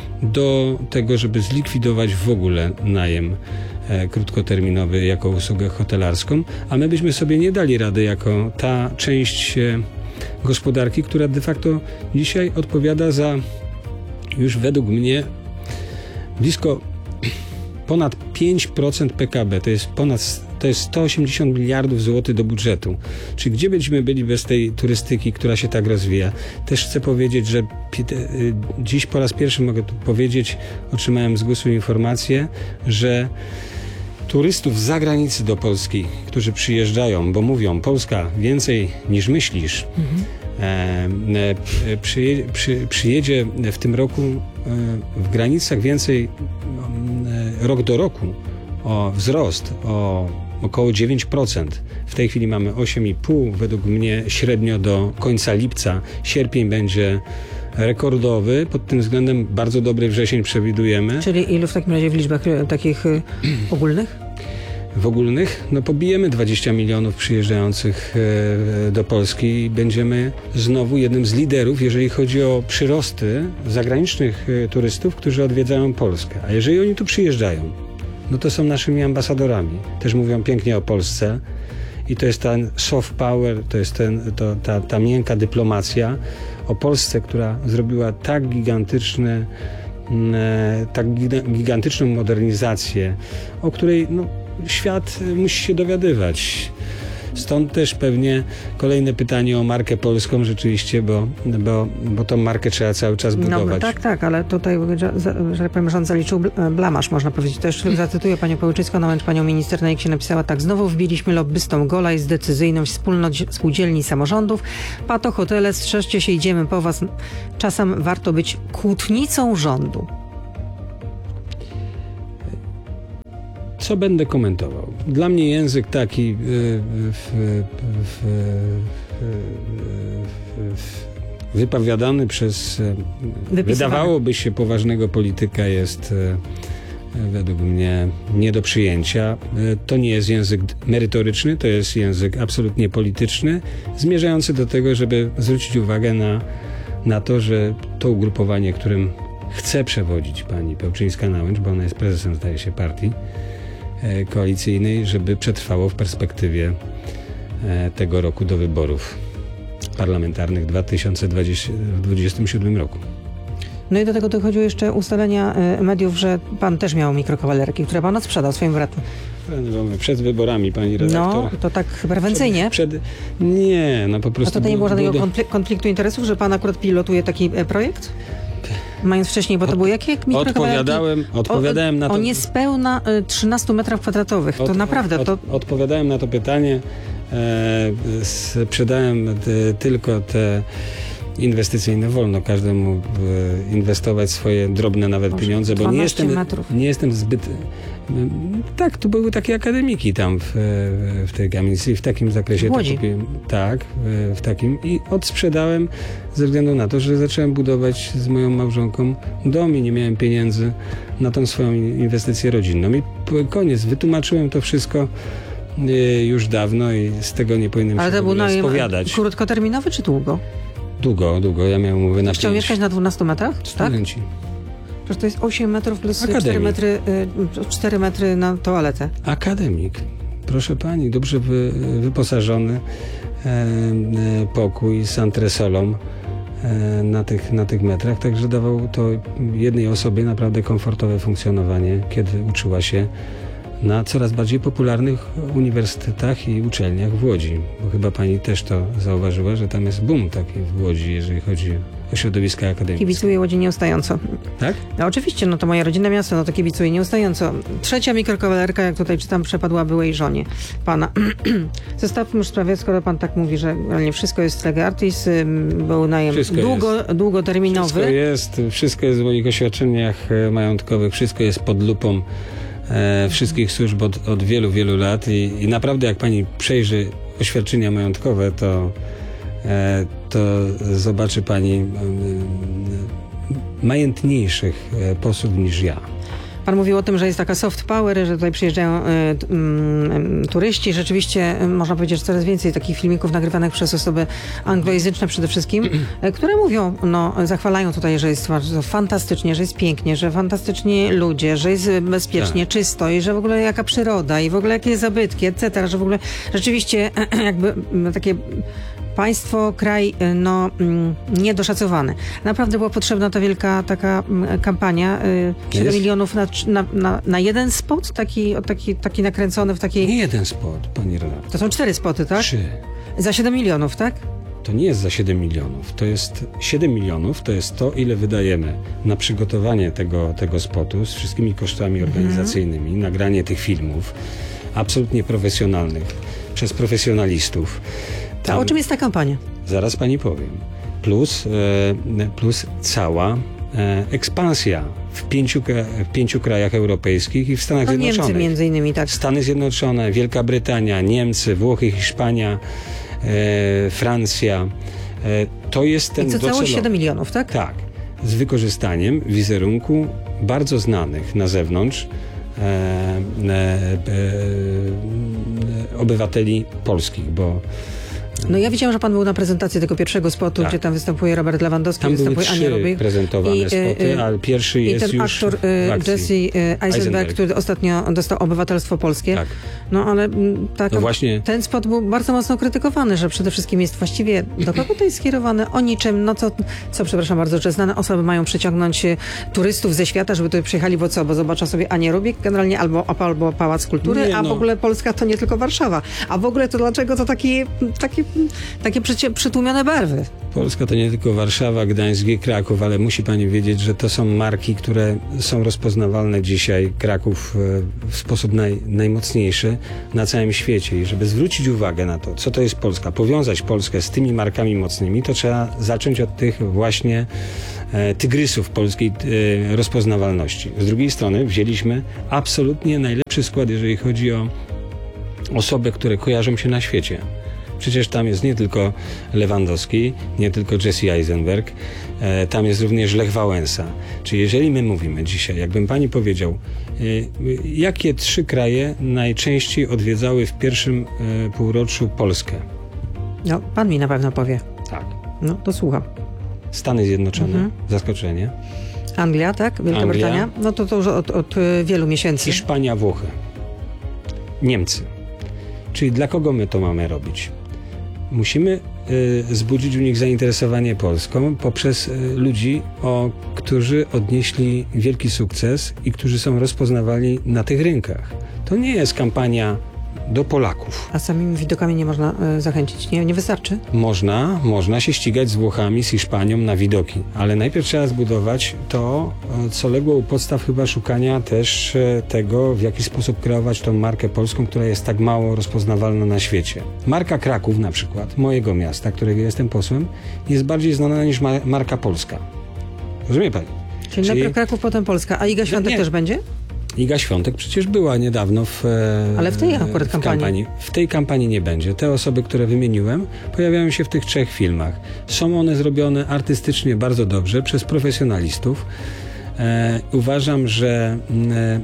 do tego, żeby zlikwidować w ogóle najem e, krótkoterminowy jako usługę hotelarską, a my byśmy sobie nie dali rady jako ta część e, gospodarki, która de facto dzisiaj odpowiada za już według mnie blisko ponad pięć procent P K B, to jest ponad to jest sto osiemdziesiąt miliardów złotych do budżetu. Czyli gdzie byśmy byli bez tej turystyki, która się tak rozwija? Też chcę powiedzieć, że dziś po raz pierwszy mogę tu powiedzieć, otrzymałem z GUS-u informację, że turystów z zagranicy do Polski, którzy przyjeżdżają, bo mówią, Polska więcej niż myślisz, mhm. e, e, przyje, przy, przyjedzie w tym roku e, w granicach więcej e, rok do roku o wzrost o około dziewięć procent. W tej chwili mamy osiem i pół, według mnie średnio do końca lipca. Sierpień będzie rekordowy, pod tym względem bardzo dobry wrzesień przewidujemy. Czyli ilu w takim razie w liczbach y, takich y, ogólnych? W ogólnych, no pobijemy dwadzieścia milionów przyjeżdżających e, do Polski i będziemy znowu jednym z liderów, jeżeli chodzi o przyrosty zagranicznych e, turystów, którzy odwiedzają Polskę. A jeżeli oni tu przyjeżdżają, no to są naszymi ambasadorami. Też mówią pięknie o Polsce i to jest ten soft power, to jest ten, to, ta, ta miękka dyplomacja o Polsce, która zrobiła tak gigantyczne, e, tak gigantyczną modernizację, o której no, świat musi się dowiadywać. Stąd też pewnie kolejne pytanie o markę polską rzeczywiście, bo, bo, bo tą markę trzeba cały czas budować. No tak, tak, ale tutaj, że, że tak powiem, rząd zaliczył blamaż, można powiedzieć. Też zacytuję panią Pełczycką, na łęcz panią minister na X napisała tak: znowu wbiliśmy lobbystom gola i z decyzyjność wspólnot spółdzielni samorządów. Pato, hotele, strzeżcie się, idziemy po was. Czasem warto być kłótnicą rządu. Co będę komentował? Dla mnie język taki w, w, w, w, wypowiadany przez wydawałoby się poważnego polityka jest według mnie nie do przyjęcia. To nie jest język merytoryczny, to jest język absolutnie polityczny, zmierzający do tego, żeby zwrócić uwagę na, na to, że to ugrupowanie, którym chce przewodzić pani Pełczyńska-Nałęcz, bo ona jest prezesem, zdaje się, partii koalicyjnej, żeby przetrwało w perspektywie tego roku do wyborów parlamentarnych w dwa tysiące dwudziestym siódmym roku. No i do tego dochodziło jeszcze ustalenia mediów, że pan też miał mikrokawalerki, które pan odsprzedał swoim bratem. Przed wyborami, pani redaktor. No, to tak prewencyjnie. Przed, przed, nie, no po prostu... A tutaj nie było żadnego konfliktu interesów, że pan akurat pilotuje taki projekt? Mając wcześniej, bo to było jakie mikrokawalerki? Odpowiadałem, odpowiadałem o, na to... O niespełna trzynastu metrów kwadratowych. To od, naprawdę... Od, to... Odpowiadałem na to pytanie. E, sprzedałem te, tylko te inwestycyjne. Wolno każdemu e, inwestować swoje drobne nawet Boże, pieniądze, bo nie jestem, nie jestem zbyt... Tak, tu były takie akademiki tam w, w tej kamienicy i w takim zakresie w Łodzi. To kupiłem. Tak, w takim i odsprzedałem ze względu na to, że zacząłem budować z moją małżonką dom i nie miałem pieniędzy na tą swoją inwestycję rodzinną. I koniec, wytłumaczyłem to wszystko już dawno i z tego nie powinienem Ale się to był najem spowiadać. Krótkoterminowy czy długo? Długo, długo. Ja miałem umowę na Chciał mieszkać na dwunastu metrach? Studenci. Tak? Przecież to jest osiem metrów plus cztery metry, cztery metry na toaletę. Akademik. Proszę pani, dobrze wy, wyposażony e, e, pokój z antresolą e, na, tych, na tych metrach, także dawał to jednej osobie naprawdę komfortowe funkcjonowanie, kiedy uczyła się na coraz bardziej popularnych uniwersytetach i uczelniach w Łodzi. Bo chyba pani też to zauważyła, że tam jest boom taki w Łodzi, jeżeli chodzi o środowiska akademickie. Kibicuję Łodzi nieustająco. Tak? No oczywiście, no to moje rodzinne miasto, no to kibicuję nieustająco. Trzecia mikrokawalerka, jak tutaj czytam, przepadła byłej żonie pana. Zostawmy już sprawę, skoro pan tak mówi, że nie wszystko jest lege artis, był najem długo, długoterminowy. Wszystko jest, wszystko jest w moich oświadczeniach majątkowych, wszystko jest pod lupą E, wszystkich służb od, od wielu, wielu lat i, i naprawdę jak pani przejrzy oświadczenia majątkowe, to, e, to zobaczy pani e, majętniejszych e, posłów niż ja. Pan mówił o tym, że jest taka soft power, że tutaj przyjeżdżają y, y, y, turyści. Rzeczywiście y, można powiedzieć, że coraz więcej takich filmików nagrywanych przez osoby anglojęzyczne przede wszystkim, y, które mówią, no zachwalają tutaj, że jest fantastycznie, że jest pięknie, że fantastycznie ludzie, że jest bezpiecznie, tak. czysto i że w ogóle jaka przyroda i w ogóle jakie zabytki, et cetera, że w ogóle rzeczywiście jakby takie państwo, kraj no niedoszacowany. Naprawdę była potrzebna ta wielka taka kampania, siedem milionów na, na, na, na jeden spot, taki, taki, taki nakręcony w takiej... Nie jeden spot, pani redaktor. To są cztery spoty, tak? Trzy. Za siedem milionów, tak? To nie jest za siedem milionów. To jest siedem milionów, to jest to, ile wydajemy na przygotowanie tego, tego spotu z wszystkimi kosztami organizacyjnymi, mhm. nagranie tych filmów absolutnie profesjonalnych przez profesjonalistów. Tam, A o czym jest ta kampania? Zaraz pani powiem. Plus, e, plus cała e, ekspansja w pięciu, w pięciu krajach europejskich i w Stanach no, Zjednoczonych. Niemcy między innymi, tak. Stany Zjednoczone, Wielka Brytania, Niemcy, Włochy, Hiszpania, e, Francja, To jest ten I co docelowy. całość siedem milionów, tak? Tak. Z wykorzystaniem wizerunku bardzo znanych na zewnątrz e, e, e, obywateli polskich, bo No ja widziałam, że pan był na prezentacji tego pierwszego spotu, tak. gdzie tam występuje Robert Lewandowski, tam były występuje Ania trzy Rubik. prezentowane I, spoty, ale pierwszy i jest ten już aktor w Jesse Eisenberg, Eisenberg, który ostatnio dostał obywatelstwo polskie. Tak. No ale tak, no właśnie. ten spot był bardzo mocno krytykowany, że przede wszystkim jest właściwie, do kogo to jest skierowane? O niczym, no co, co przepraszam bardzo, że znane osoby mają przyciągnąć turystów ze świata, żeby tutaj przyjechali, bo co, bo zobaczą sobie Anię Rubik generalnie, albo, albo Pałac Kultury, Nie, a no. w ogóle Polska to nie tylko Warszawa. A w ogóle to dlaczego to taki, taki, takie przycie, przytłumione barwy? Polska to nie tylko Warszawa, Gdańsk i Kraków, ale musi pani wiedzieć, że to są marki, które są rozpoznawalne dzisiaj. Kraków w sposób naj, najmocniejszy na całym świecie. I żeby zwrócić uwagę na to, co to jest Polska, powiązać Polskę z tymi markami mocnymi, to trzeba zacząć od tych właśnie e, tygrysów polskiej e, rozpoznawalności. Z drugiej strony wzięliśmy absolutnie najlepszy skład, jeżeli chodzi o osoby, które kojarzą się na świecie. Przecież tam jest nie tylko Lewandowski, nie tylko Jesse Eisenberg, e, tam jest również Lech Wałęsa. Czyli jeżeli my mówimy dzisiaj, jakbym pani powiedział, e, jakie trzy kraje najczęściej odwiedzały w pierwszym e, półroczu Polskę? No, pan mi na pewno powie. Tak. No, to słucham. Stany Zjednoczone, Mhm. zaskoczenie. Anglia, tak? Wielka Anglia. Brytania? No to to już od, od wielu miesięcy. Hiszpania, Włochy. Niemcy. Czyli dla kogo my to mamy robić? Musimy y, zbudzić u nich zainteresowanie Polską poprzez y, ludzi, o, którzy odnieśli wielki sukces i którzy są rozpoznawani na tych rynkach. To nie jest kampania do Polaków. A samymi widokami nie można y, zachęcić? Nie, nie wystarczy? Można, można się ścigać z Włochami, z Hiszpanią na widoki, ale najpierw trzeba zbudować to, co legło u podstaw chyba szukania też tego, w jaki sposób kreować tą markę polską, która jest tak mało rozpoznawalna na świecie. Marka Kraków na przykład, mojego miasta, którego jestem posłem, jest bardziej znana niż ma- marka polska. Rozumie pani? Czyli, Czyli najpierw Kraków, potem Polska. A Iga Świątek nie. też będzie? Iga Świątek przecież była niedawno w, Ale w tej akurat w kampanii. kampanii. W tej kampanii nie będzie. Te osoby, które wymieniłem, pojawiają się w tych trzech filmach. Są one zrobione artystycznie bardzo dobrze przez profesjonalistów. E, uważam, że e,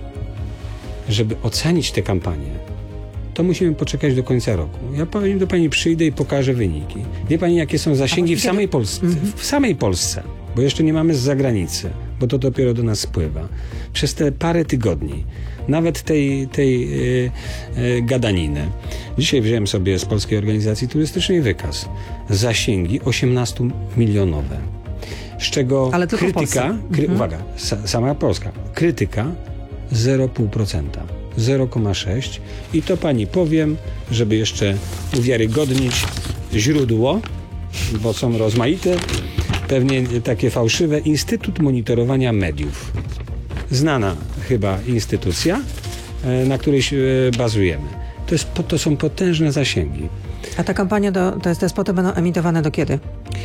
żeby ocenić te kampanie, to musimy poczekać do końca roku. Ja powiem do pani, przyjdę i pokażę wyniki. Wie pani, jakie są zasięgi w samej Polsce? Mhm. W samej Polsce, bo jeszcze nie mamy z zagranicy, bo to dopiero do nas spływa. Przez te parę tygodni, nawet tej, tej yy, yy, gadaniny. Dzisiaj wziąłem sobie z Polskiej Organizacji Turystycznej wykaz. Zasięgi osiemnaście milionowe. Z czego Ale tylko w krytyka, Polsce. kry, Mhm. uwaga, sa, sama Polska, krytyka zero przecinek pięć procent. zero przecinek sześć i to pani powiem, żeby jeszcze uwiarygodnić źródło, bo są rozmaite, pewnie takie fałszywe. Instytut Monitorowania Mediów. Znana chyba instytucja, na której się bazujemy. To, jest, to są potężne zasięgi. A ta kampania, do, te, te spoty będą emitowane do kiedy?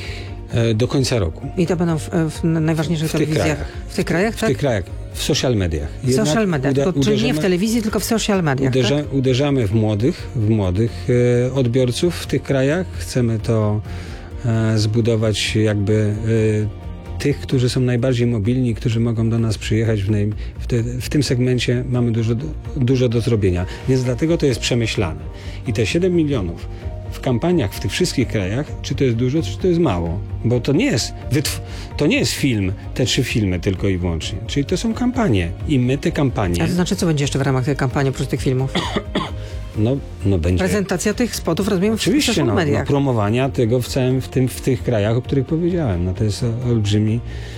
Do końca roku. I to będą w, w najważniejszych W tych telewizjach? krajach. W tych krajach, W tak? tych krajach, w social mediach. W social mediach, uda- to, czyli nie uderzymy- w telewizji, tylko w social mediach, Uderza, tak? Uderzamy w młodych, w młodych e, odbiorców w tych krajach. Chcemy to e, zbudować jakby e, tych, którzy są najbardziej mobilni, którzy mogą do nas przyjechać. W, naj, w, te, w tym segmencie mamy dużo, dużo do zrobienia. Więc dlatego to jest przemyślane. I te siedem milionów w kampaniach w tych wszystkich krajach, czy to jest dużo, czy to jest mało? Bo to nie jest, wytw- to nie jest film, te trzy filmy tylko i wyłącznie. Czyli to są kampanie. I my te kampanie... A to znaczy, co będzie jeszcze w ramach tej kampanii oprócz tych filmów? No, no będzie... Prezentacja tych spotów, rozumiem, w Oczywiście, social no, no, mediach. promowania tego w całym, w, tym, w tych krajach, o których powiedziałem. No to jest olbrzymi,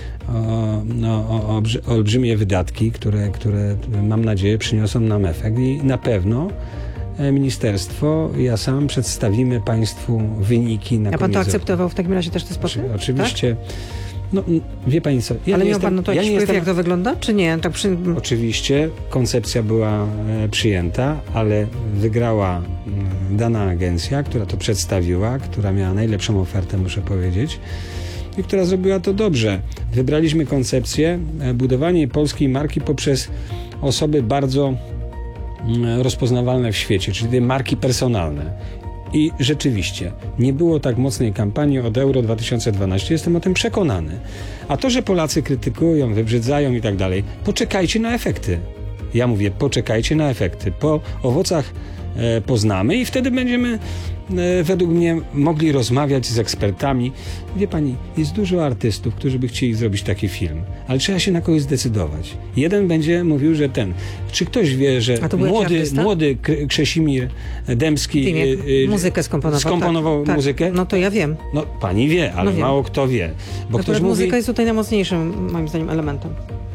o, no, o, olbrzy, olbrzymie wydatki, które, które mam nadzieję przyniosą nam efekt i na pewno ministerstwo, ja sam przedstawimy państwu wyniki na A pan koniec to roku. akceptował w takim razie też te spoty? Oczy, oczywiście. No, wie pani co, ja Ale nie miał jestem, pan no to ja jakiś nie wpływ, jestem, jak to wygląda, czy nie? Tak przy... Oczywiście koncepcja była e, przyjęta, ale wygrała m, dana agencja, która to przedstawiła, która miała najlepszą ofertę, muszę powiedzieć, i która zrobiła to dobrze. Wybraliśmy koncepcję e, budowania polskiej marki poprzez osoby bardzo m, rozpoznawalne w świecie, czyli te marki personalne. I rzeczywiście nie było tak mocnej kampanii od Euro dwa tysiące dwanaście, jestem o tym przekonany. A to, że Polacy krytykują, wybrzydzają i tak dalej, poczekajcie na efekty. Ja mówię, poczekajcie na efekty. Po owocach e, poznamy i wtedy będziemy e, według mnie mogli rozmawiać z ekspertami. Wie pani, jest dużo artystów, którzy by chcieli zrobić taki film, ale trzeba się na kogoś zdecydować. Jeden będzie mówił, że ten. Czy ktoś wie, że młody, młody Krzesimir Dębski Wiem, e, muzykę skomponował, skomponował tak, muzykę? Tak. No to ja wiem. No pani wie, ale no mało kto wie. Bo ktoś mówi... Muzyka jest tutaj najmocniejszym, moim zdaniem, elementem.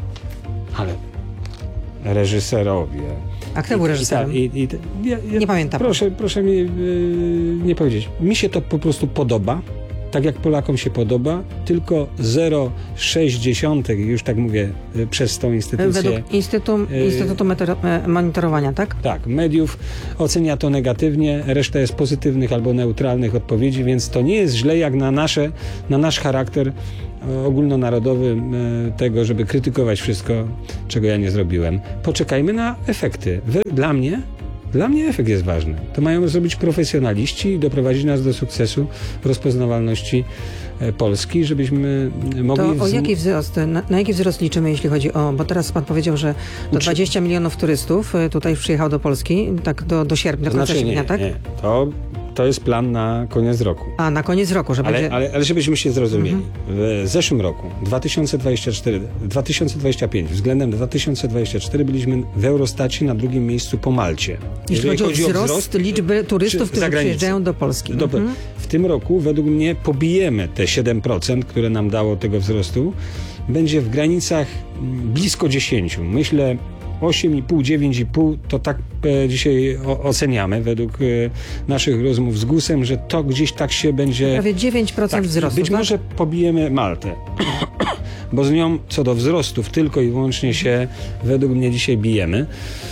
Ale reżyserowie. A kto był reżyserem? I, i, i, ja, ja, nie pamiętam. Proszę, proszę mi yy, nie powiedzieć. Mi się to po prostu podoba, tak jak Polakom się podoba, tylko zero przecinek sześć, już tak mówię, yy, przez tą instytucję. Według Instytutu, yy, Instytutu Meteor- Monitorowania, tak? Tak, mediów ocenia to negatywnie, reszta jest pozytywnych albo neutralnych odpowiedzi, więc to nie jest źle jak na, nasze, na nasz charakter ogólnonarodowy tego, żeby krytykować wszystko, czego ja nie zrobiłem. Poczekajmy na efekty. Dla mnie, dla mnie efekt jest ważny. To mają zrobić profesjonaliści i doprowadzić nas do sukcesu, rozpoznawalności Polski, żebyśmy mogli... To o jaki wzrost, na, na jaki wzrost liczymy, jeśli chodzi o... Bo teraz pan powiedział, że do dwadzieścia milionów turystów tutaj przyjechało do Polski, tak do, do sierpnia, do końca sierpnia, tak? Nie. To, to jest plan na koniec roku. A, na koniec roku, że ale, będzie... ale, ale żebyśmy się zrozumieli. Mhm. W zeszłym roku, dwa tysiące dwudziestym czwartym, dwa tysiące dwudziestym piątym, względem dwa tysiące dwudziestego czwartego byliśmy w Eurostacie na drugim miejscu po Malcie. Jeśli chodzi, chodzi o wzrost, wzrost liczby turystów, którzy przyjeżdżają do Polski. Do, mhm. W tym roku według mnie pobijemy te siedem procent, które nam dało tego wzrostu. Będzie w granicach blisko dziesięć. Myślę osiem i pół, dziewięć i pół to tak e, dzisiaj o, oceniamy według e, naszych rozmów z GUS-em, że to gdzieś tak się będzie... Prawie dziewięć procent tak, wzrostu. Być tak? może pobijemy Maltę, bo z nią co do wzrostów tylko i wyłącznie się według mnie dzisiaj bijemy.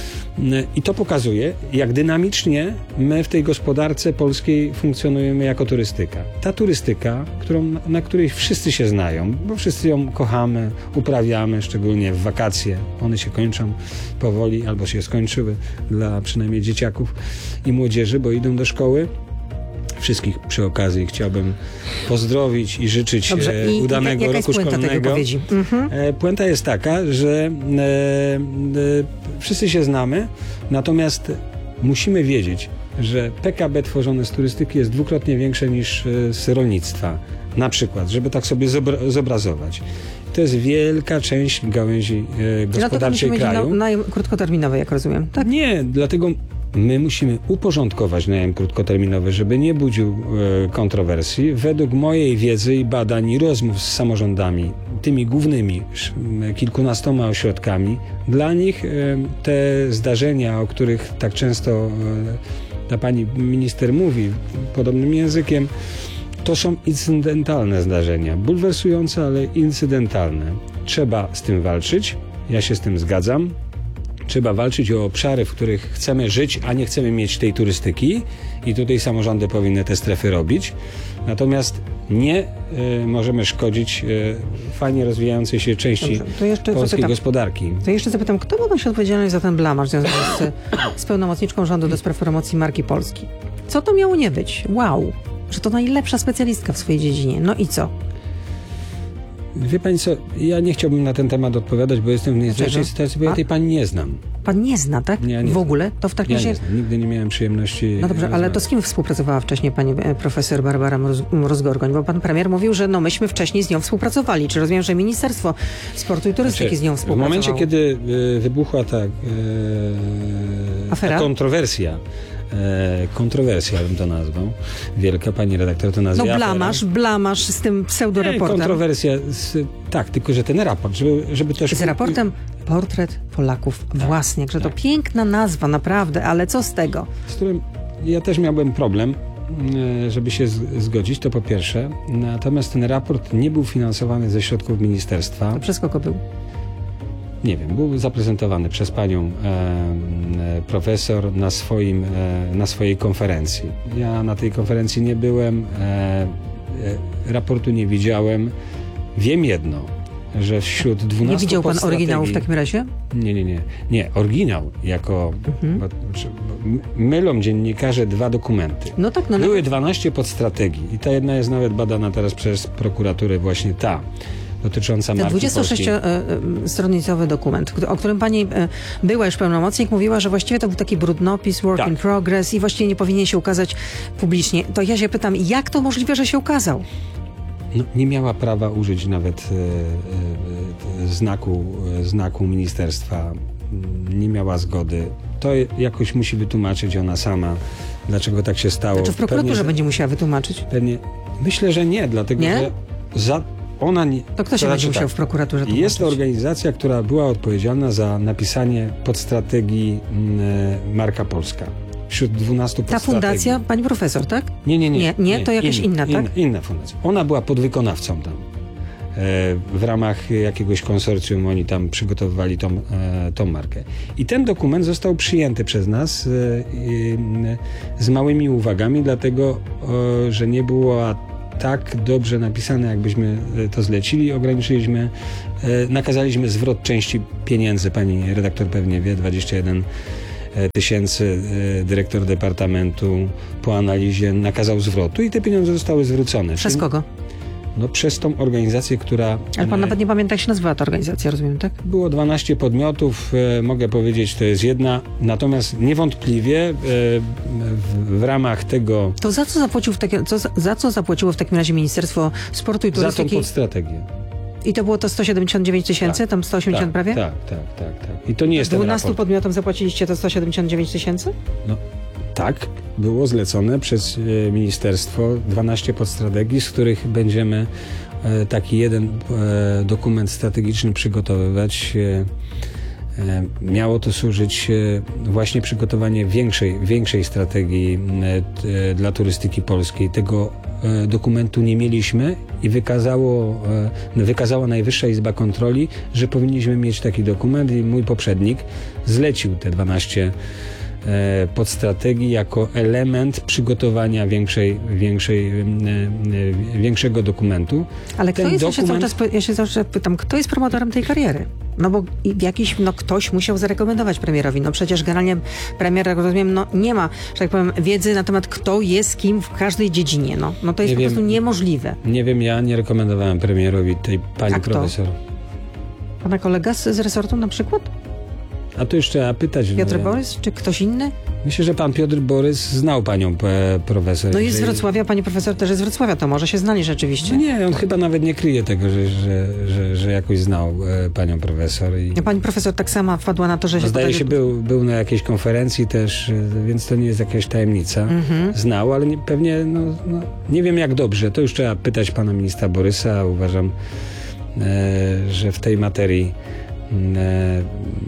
I to pokazuje, jak dynamicznie my w tej gospodarce polskiej funkcjonujemy jako turystyka. Ta turystyka, którą, na której wszyscy się znają, bo wszyscy ją kochamy, uprawiamy, szczególnie w wakacje. One się kończą powoli, albo się skończyły dla przynajmniej dzieciaków i młodzieży, bo idą do szkoły. Wszystkich przy okazji chciałbym pozdrowić i życzyć Dobrze. I udanego jaka roku jest puenta szkolnego. Tej wypowiedzi? Mhm. Puenta jest taka, że e, e, wszyscy się znamy, natomiast musimy wiedzieć, że P K B tworzone z turystyki jest dwukrotnie większe niż z rolnictwa. Na przykład, żeby tak sobie zobra- zobrazować. To jest wielka część gałęzi e, gospodarczej no to kraju. Na, na krótkoterminowe, jak rozumiem. Tak? Nie, dlatego my musimy uporządkować najem krótkoterminowy, żeby nie budził e, kontrowersji. Według mojej wiedzy i badań i rozmów z samorządami, tymi głównymi sz, kilkunastoma ośrodkami, dla nich e, te zdarzenia, o których tak często e, ta pani minister mówi podobnym językiem, to są incydentalne zdarzenia. Bulwersujące, ale incydentalne. Trzeba z tym walczyć. Ja się z tym zgadzam. Trzeba walczyć o obszary, w których chcemy żyć, a nie chcemy mieć tej turystyki. I tutaj samorządy powinny te strefy robić. Natomiast nie y, możemy szkodzić y, fajnie rozwijającej się części Dobrze, to jeszcze polskiej zapytam, gospodarki. To jeszcze zapytam, kto ma być odpowiedzialny za ten blamaż związany z, z pełnomocniczką rządu do spraw promocji marki Polski? Co to miało nie być? Wow! Że to najlepsza specjalistka w swojej dziedzinie. No i co? Wie pani co, ja nie chciałbym na ten temat odpowiadać, bo jestem w niezręcznej sytuacji, bo ja tej pani nie znam. Pan nie zna, tak? Nie, nie w ogóle? To w takim ja razie... nie znam. Nigdy nie miałem przyjemności... No dobrze, ale to z kim współpracowała wcześniej pani profesor Barbara Mróz-Gorgoń? Bo pan premier mówił, że no myśmy wcześniej z nią współpracowali. Czy rozumiem, że Ministerstwo Sportu i Turystyki znaczy, z nią współpracowało? W momencie, kiedy y, wybuchła ta, y, Afera? ta kontrowersja, E, kontrowersja bym to nazwał. Wielka, pani redaktor to nazwie. No blamasz, blamasz z tym pseudoreportem. Nie, kontrowersja, z, tak, tylko że ten raport, żeby, żeby też... Z raportem Portret Polaków tak, własnych, że tak. To piękna nazwa, naprawdę, ale co z tego? Z którym ja też miałbym problem, żeby się zgodzić, to po pierwsze. Natomiast ten raport nie był finansowany ze środków ministerstwa. To przez kogo był? Nie wiem, był zaprezentowany przez panią e, profesor na, swoim, e, na swojej konferencji. Ja na tej konferencji nie byłem, e, e, raportu nie widziałem. Wiem jedno, że wśród dwunastu Nie widział pan podstrategii- oryginału w takim razie? Nie, nie, nie. Nie, oryginał jako... Mhm. Bo, bo mylą dziennikarze dwa dokumenty. No tak, no Były dwanaście podstrategii i ta jedna jest nawet badana teraz przez prokuraturę, właśnie ta, dotycząca Ten marki polskiej. dwudziestosześciostronicowy dokument, o którym pani e, była już pełnomocnik, mówiła, że właściwie to był taki brudnopis, work Tak. in progress i właściwie nie powinien się ukazać publicznie. To ja się pytam, jak to możliwe, że się ukazał? No, nie miała prawa użyć nawet e, e, znaku, e, znaku ministerstwa. Nie miała zgody. To jakoś musi wytłumaczyć ona sama, dlaczego tak się stało. Znaczy w prokuraturze Pewnie, będzie musiała wytłumaczyć. pewnie, myślę, że nie, dlatego Nie? że za, ona nie... To kto się to będzie znaczy musiał tak, w prokuraturze tłumaczyć? Jest to organizacja, która była odpowiedzialna za napisanie podstrategii mm, Marka Polska. Wśród dwunastu Ta podstrategii. fundacja, pani profesor, tak? Nie, nie, nie. Nie, nie, to jakaś inna, tak? Inna, inna fundacja. Ona była podwykonawcą tam. E, w ramach jakiegoś konsorcjum oni tam przygotowywali tą, e, tą markę. I ten dokument został przyjęty przez nas e, e, z małymi uwagami, dlatego, e, że nie było tak dobrze napisane, jakbyśmy to zlecili. Ograniczyliśmy, e, nakazaliśmy zwrot części pieniędzy, pani redaktor pewnie wie, dwadzieścia jeden tysięcy. Dyrektor departamentu po analizie nakazał zwrotu i te pieniądze zostały zwrócone. Przez Czyli, kogo? no przez tą organizację, która... Ale pan nawet nie pamięta, jak się nazywała ta organizacja, rozumiem, tak? Było dwanaście podmiotów, e, mogę powiedzieć, to jest jedna, natomiast niewątpliwie e, w, w ramach tego... To za co zapłacił w takie, co, za co zapłaciło w takim razie Ministerstwo Sportu i Za tą Turystyki? podstrategię. I to było to sto siedemdziesiąt dziewięć tysięcy, Tak, tam sto osiemdziesiąt tak, prawie? Tak, tak, tak, tak. I to nie jest ten dwunastu raport. podmiotom zapłaciliście to sto siedemdziesiąt dziewięć tysięcy? No, tak, było zlecone przez e, ministerstwo dwanaście podstrategii, z których będziemy e, taki jeden e, dokument strategiczny przygotowywać. E, e, miało to służyć e, właśnie przygotowanie większej, większej strategii e, t, dla turystyki polskiej. Tego e, dokumentu nie mieliśmy i wykazało, e, wykazała Najwyższa Izba Kontroli, że powinniśmy mieć taki dokument i mój poprzednik zlecił te dwanaście podstrategii jako element przygotowania większej, większej, większego dokumentu. Ale kto Ten jest, ja się cały dokument- czas, ja się cały czas pytam, kto jest promotorem tej kariery? No bo i jakiś, no ktoś musiał zarekomendować premierowi. No przecież generalnie premier, jak rozumiem, no nie ma, że tak powiem, wiedzy na temat, kto jest kim w każdej dziedzinie. No, no to jest Nie po wiem. prostu niemożliwe. Nie wiem, ja nie rekomendowałem premierowi tej pani A kto? profesor. Pana kolega z, z resortu na przykład? A to już trzeba pytać. Piotr no, Borys? Czy ktoś inny? Myślę, że pan Piotr Borys znał panią e, profesor. No jest z Jeżeli- Wrocławia, pani profesor też jest z Wrocławia, to może się znali rzeczywiście. No nie, on chyba nawet nie kryje tego, że, że, że, że jakoś znał e, panią profesor. I... Pani profesor tak sama wpadła na to, że No się zdaje tutaj... się, był, był na jakiejś konferencji też, y, więc to nie jest jakaś tajemnica. Mhm. Znał, ale nie, pewnie, no, no, nie wiem jak dobrze. To już trzeba pytać pana ministra Borysa. Uważam, e, że w tej materii e,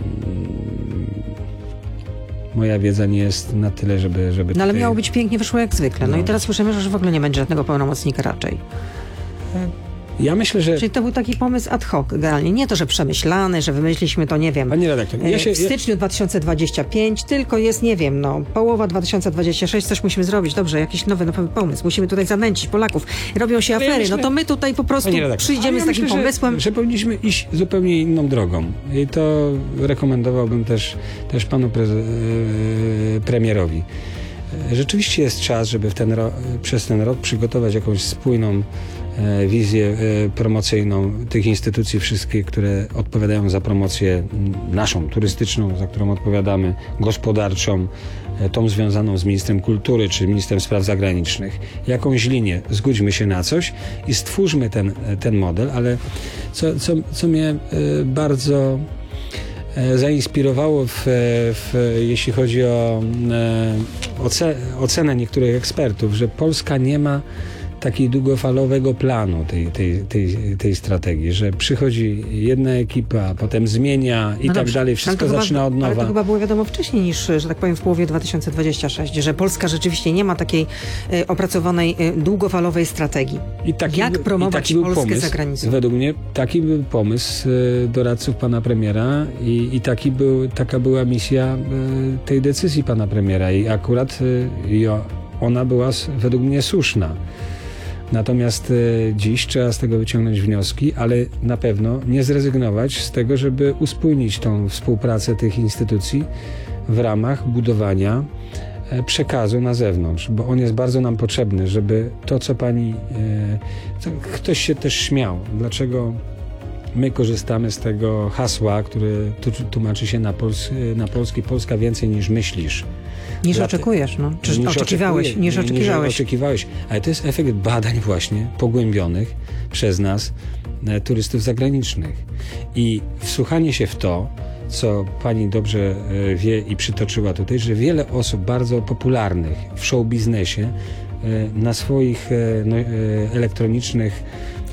moja wiedza nie jest na tyle, żeby... żeby No ale tutaj... miało być pięknie, wyszło jak zwykle. No, No. i teraz słyszymy, że w ogóle nie będzie żadnego pełnomocnika raczej. Ja myślę, że... Czyli to był taki pomysł ad hoc generalnie. Nie to, że przemyślany, że wymyśliliśmy to, nie wiem, Pani redaktor, ja się... w styczniu dwa tysiące dwudziestego piątego, tylko jest, nie wiem, no, połowa dwa tysiące dwudziestego szóstego, coś musimy zrobić. Dobrze, jakiś nowy, nowy pomysł. Musimy tutaj zanęcić Polaków. Robią się Ale ja afery. myślę- No to my tutaj po prostu Pani redaktor, przyjdziemy ale z ja takim myślę, pomysłem. Że, że powinniśmy iść zupełnie inną drogą. I to rekomendowałbym też, też panu preze- e, premierowi. E, Rzeczywiście jest czas, żeby w ten ro- przez ten rok przygotować jakąś spójną e, wizję e, promocyjną tych instytucji wszystkich, które odpowiadają za promocję m, naszą, turystyczną, za którą odpowiadamy, gospodarczą, e, tą związaną z ministrem kultury czy ministrem spraw zagranicznych. Jakąś linię, zgódźmy się na coś i stwórzmy ten, ten model, ale co, co, co mnie e, bardzo e, zainspirowało, w, w, jeśli chodzi o e, oce, ocenę niektórych ekspertów, że Polska nie ma takiego długofalowego planu tej, tej, tej, tej strategii, że przychodzi jedna ekipa, potem zmienia i No tak dobrze, dalej, ale wszystko to zaczyna chyba, od Ale nowa. to chyba było wiadomo wcześniej niż, że tak powiem, w połowie dwa tysiące dwudziestego szóstego, że Polska rzeczywiście nie ma takiej e, opracowanej e, długofalowej strategii. I taki, Jak był- promować i taki był Polskę pomysł, za granicą? Według mnie taki był pomysł e, doradców pana premiera i, i taki był, taka była misja e, tej decyzji pana premiera i akurat e, i o- ona była s- według mnie słuszna. Natomiast y, dziś trzeba z tego wyciągnąć wnioski, ale na pewno nie zrezygnować z tego, żeby uspójnić tą współpracę tych instytucji w ramach budowania przekazu na zewnątrz, bo on jest bardzo nam potrzebny, żeby to, co pani... To ktoś się też śmiał. Dlaczego my korzystamy z tego hasła, które tłumaczy się na, pols na polski Polska więcej niż myślisz. Niż Dla oczekujesz, no. Czy niż oczekiwałeś, oczekuje, niż oczekiwałeś. Niż oczekiwałeś. Ale to jest efekt badań właśnie pogłębionych przez nas e, turystów zagranicznych. I wsłuchanie się w to, co pani dobrze e, wie i przytoczyła tutaj, że wiele osób bardzo popularnych w show biznesie e, na swoich e, no, e, elektronicznych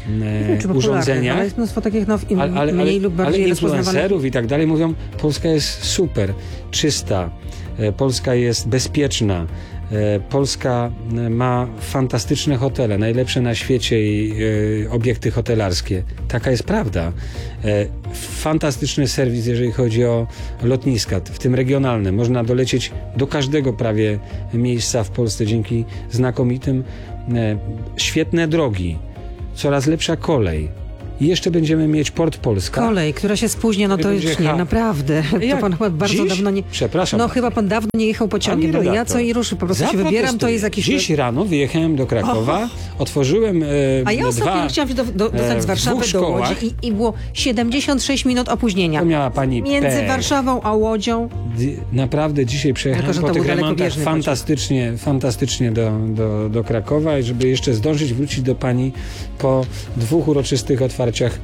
e, urządzeniach, ale jest mnóstwo takich no, im, ale, ale, mniej lub bardziej ale influencerów i tak dalej mówią, Polska jest super, czysta, e, Polska jest bezpieczna, e, Polska ma fantastyczne hotele, najlepsze na świecie i e, obiekty hotelarskie. Taka jest prawda. E, fantastyczny serwis, jeżeli chodzi o lotniska, w tym regionalne. Można dolecieć do każdego prawie miejsca w Polsce dzięki znakomitym, e, świetne drogi, coraz lepsza kolej. I jeszcze będziemy mieć Port Polska. Kolej, która się spóźnia, no to już nie, naprawdę. To pan chyba bardzo Dziś? dawno nie... Przepraszam. No chyba pan dawno nie jechał pociągiem, bo ja co i ruszy, po prostu się wybieram, to jest jakiś... Dziś rano wyjechałem do Krakowa, Oho. otworzyłem e, A ja ostatnio dwa, chciałam się do, do, dostać z Warszawy do Łodzi i, i było siedemdziesiąt sześć minut opóźnienia. To miała pani Między pech. Warszawą a Łodzią. Naprawdę dzisiaj przejechałem Tylko, po tych remontach pociąg. fantastycznie, fantastycznie do, do, do Krakowa i żeby jeszcze zdążyć wrócić do pani po dwóch uroczystych otwarciach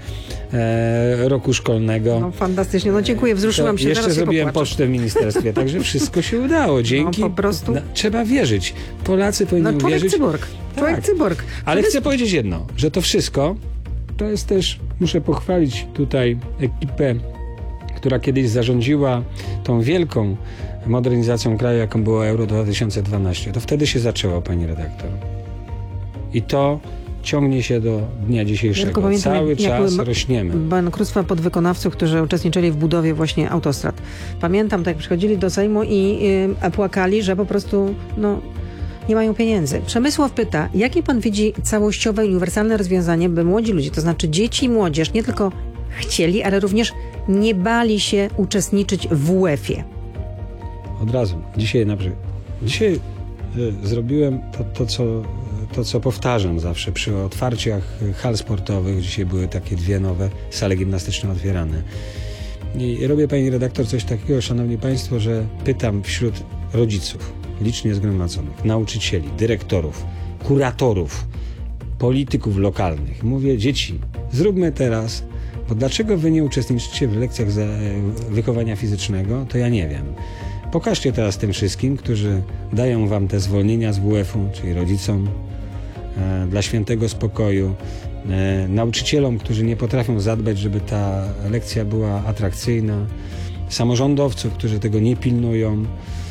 e, roku szkolnego. No fantastycznie, no dziękuję, wzruszyłam się. Jeszcze zaraz zrobiłem popłaczę. pocztę w ministerstwie, także wszystko się udało. Dzięki. No po prostu. Na, trzeba wierzyć. Polacy powinni No człowiek wierzyć. cyborg. Człowiek Tak. cyborg. Ale To chcę jest... powiedzieć jedno, że to wszystko to jest też, muszę pochwalić tutaj ekipę, która kiedyś zarządziła tą wielką modernizacją kraju, jaką było Euro dwa tysiące dwanaście. To wtedy się zaczęło, pani redaktor. I to ciągnie się do dnia dzisiejszego. Ja pamiętam, Cały jak, czas jak rośniemy. Bankructwa podwykonawców, którzy uczestniczyli w budowie właśnie autostrad. Pamiętam, tak jak przychodzili do Sejmu i y, płakali, że po prostu no, nie mają pieniędzy. Przemysław pyta, jakie pan widzi całościowe i uniwersalne rozwiązanie, by młodzi ludzie, to znaczy dzieci i młodzież, nie tylko chcieli, ale również nie bali się uczestniczyć w U E F-ie. Od razu. Dzisiaj na przykład. Dzisiaj y, zrobiłem to, to, co, to, co powtarzam zawsze przy otwarciach hal sportowych. Dzisiaj były takie dwie nowe sale gimnastyczne otwierane. I robię, pani redaktor, coś takiego, szanowni państwo, że pytam wśród rodziców, licznie zgromadzonych, nauczycieli, dyrektorów, kuratorów, polityków lokalnych. Mówię, dzieci, zróbmy teraz, bo dlaczego wy nie uczestniczycie w lekcjach za, wychowania fizycznego, to ja nie wiem. Pokażcie teraz tym wszystkim, którzy dają wam te zwolnienia z W F-u, czyli rodzicom, e, dla świętego spokoju, e, nauczycielom, którzy nie potrafią zadbać, żeby ta lekcja była atrakcyjna, samorządowców, którzy tego nie pilnują e,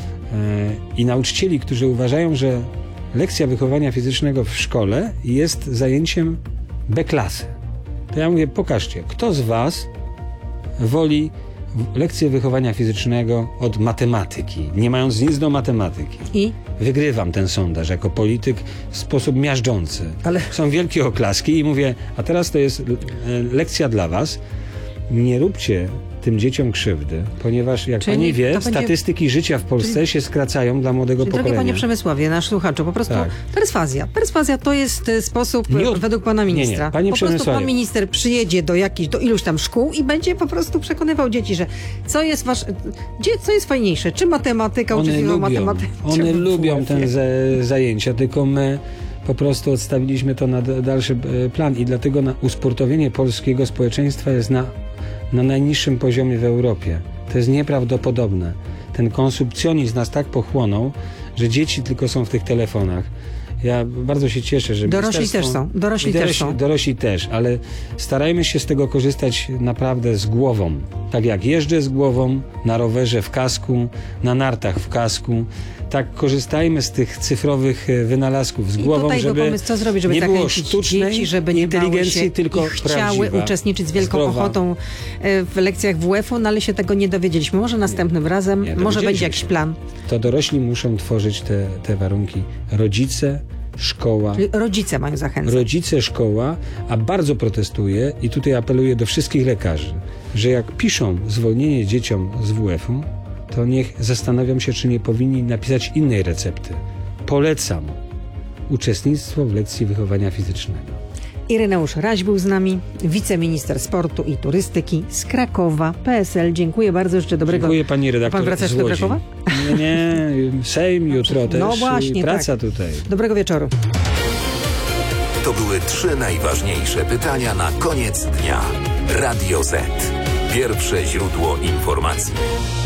i nauczycieli, którzy uważają, że lekcja wychowania fizycznego w szkole jest zajęciem B klasy. To ja mówię, pokażcie, kto z was woli lekcję wychowania fizycznego od matematyki, nie mając nic do matematyki. I? Wygrywam ten sondaż jako polityk w sposób miażdżący. Ale... Są wielkie oklaski i mówię, a teraz to jest lekcja dla was. Nie róbcie tym dzieciom krzywdy, ponieważ jak Czyli pani wie, będzie... statystyki życia w Polsce Czyli... się skracają dla młodego Czyli, pokolenia. Drogi panie Przemysławie, nasz słuchaczu, po prostu tak. perswazja. Perswazja to jest sposób nie od... według pana ministra. Nie, nie. Panie po prostu pan minister przyjedzie do jakichś, do iluś tam szkół i będzie po prostu przekonywał dzieci, że co jest wasz, gdzie, co jest fajniejsze, czy matematyka, uczestnictwo matematyka. One lubią te zajęcia, tylko my po prostu odstawiliśmy to na dalszy plan i dlatego na usportowienie polskiego społeczeństwa jest na na najniższym poziomie w Europie. To jest nieprawdopodobne. Ten konsumpcjonizm nas tak pochłonął, że dzieci tylko są w tych telefonach. Ja bardzo się cieszę, że dorośli też są. Dorośli, dorośli też są. Dorośli też, ale starajmy się z tego korzystać naprawdę z głową. Tak jak jeżdżę z głową, na rowerze w kasku, na nartach w kasku, tak korzystajmy z tych cyfrowych wynalazków z I głową, tutaj żeby pomysł, co zrobić, żeby nie było sztucznej dzieci, żeby nie inteligencji, się tylko i chciały prawdziwa, uczestniczyć z wielką zdrowa. ochotą w lekcjach W F-u, no ale się tego nie dowiedzieliśmy. Może następnym razem, nie, może będzie jakiś plan. To dorośli muszą tworzyć te, te warunki. Rodzice szkoła. Czyli rodzice mają zachęcać. Rodzice, szkoła, a bardzo protestuję i tutaj apeluję do wszystkich lekarzy, że jak piszą zwolnienie dzieciom z W F-u, to niech zastanawiam się, czy nie powinni napisać innej recepty. Polecam uczestnictwo w lekcji wychowania fizycznego. Ireneusz Raś był z nami, wiceminister sportu i turystyki z Krakowa, P S L. Dziękuję bardzo, życzę dobrego... Dziękuję pani redaktor. Pan wracasz do Krakowa? Nie, nie, Sejm jutro też. No właśnie, praca tak. tutaj. Dobrego wieczoru. To były trzy najważniejsze pytania na koniec dnia. Radio Z. Pierwsze źródło informacji.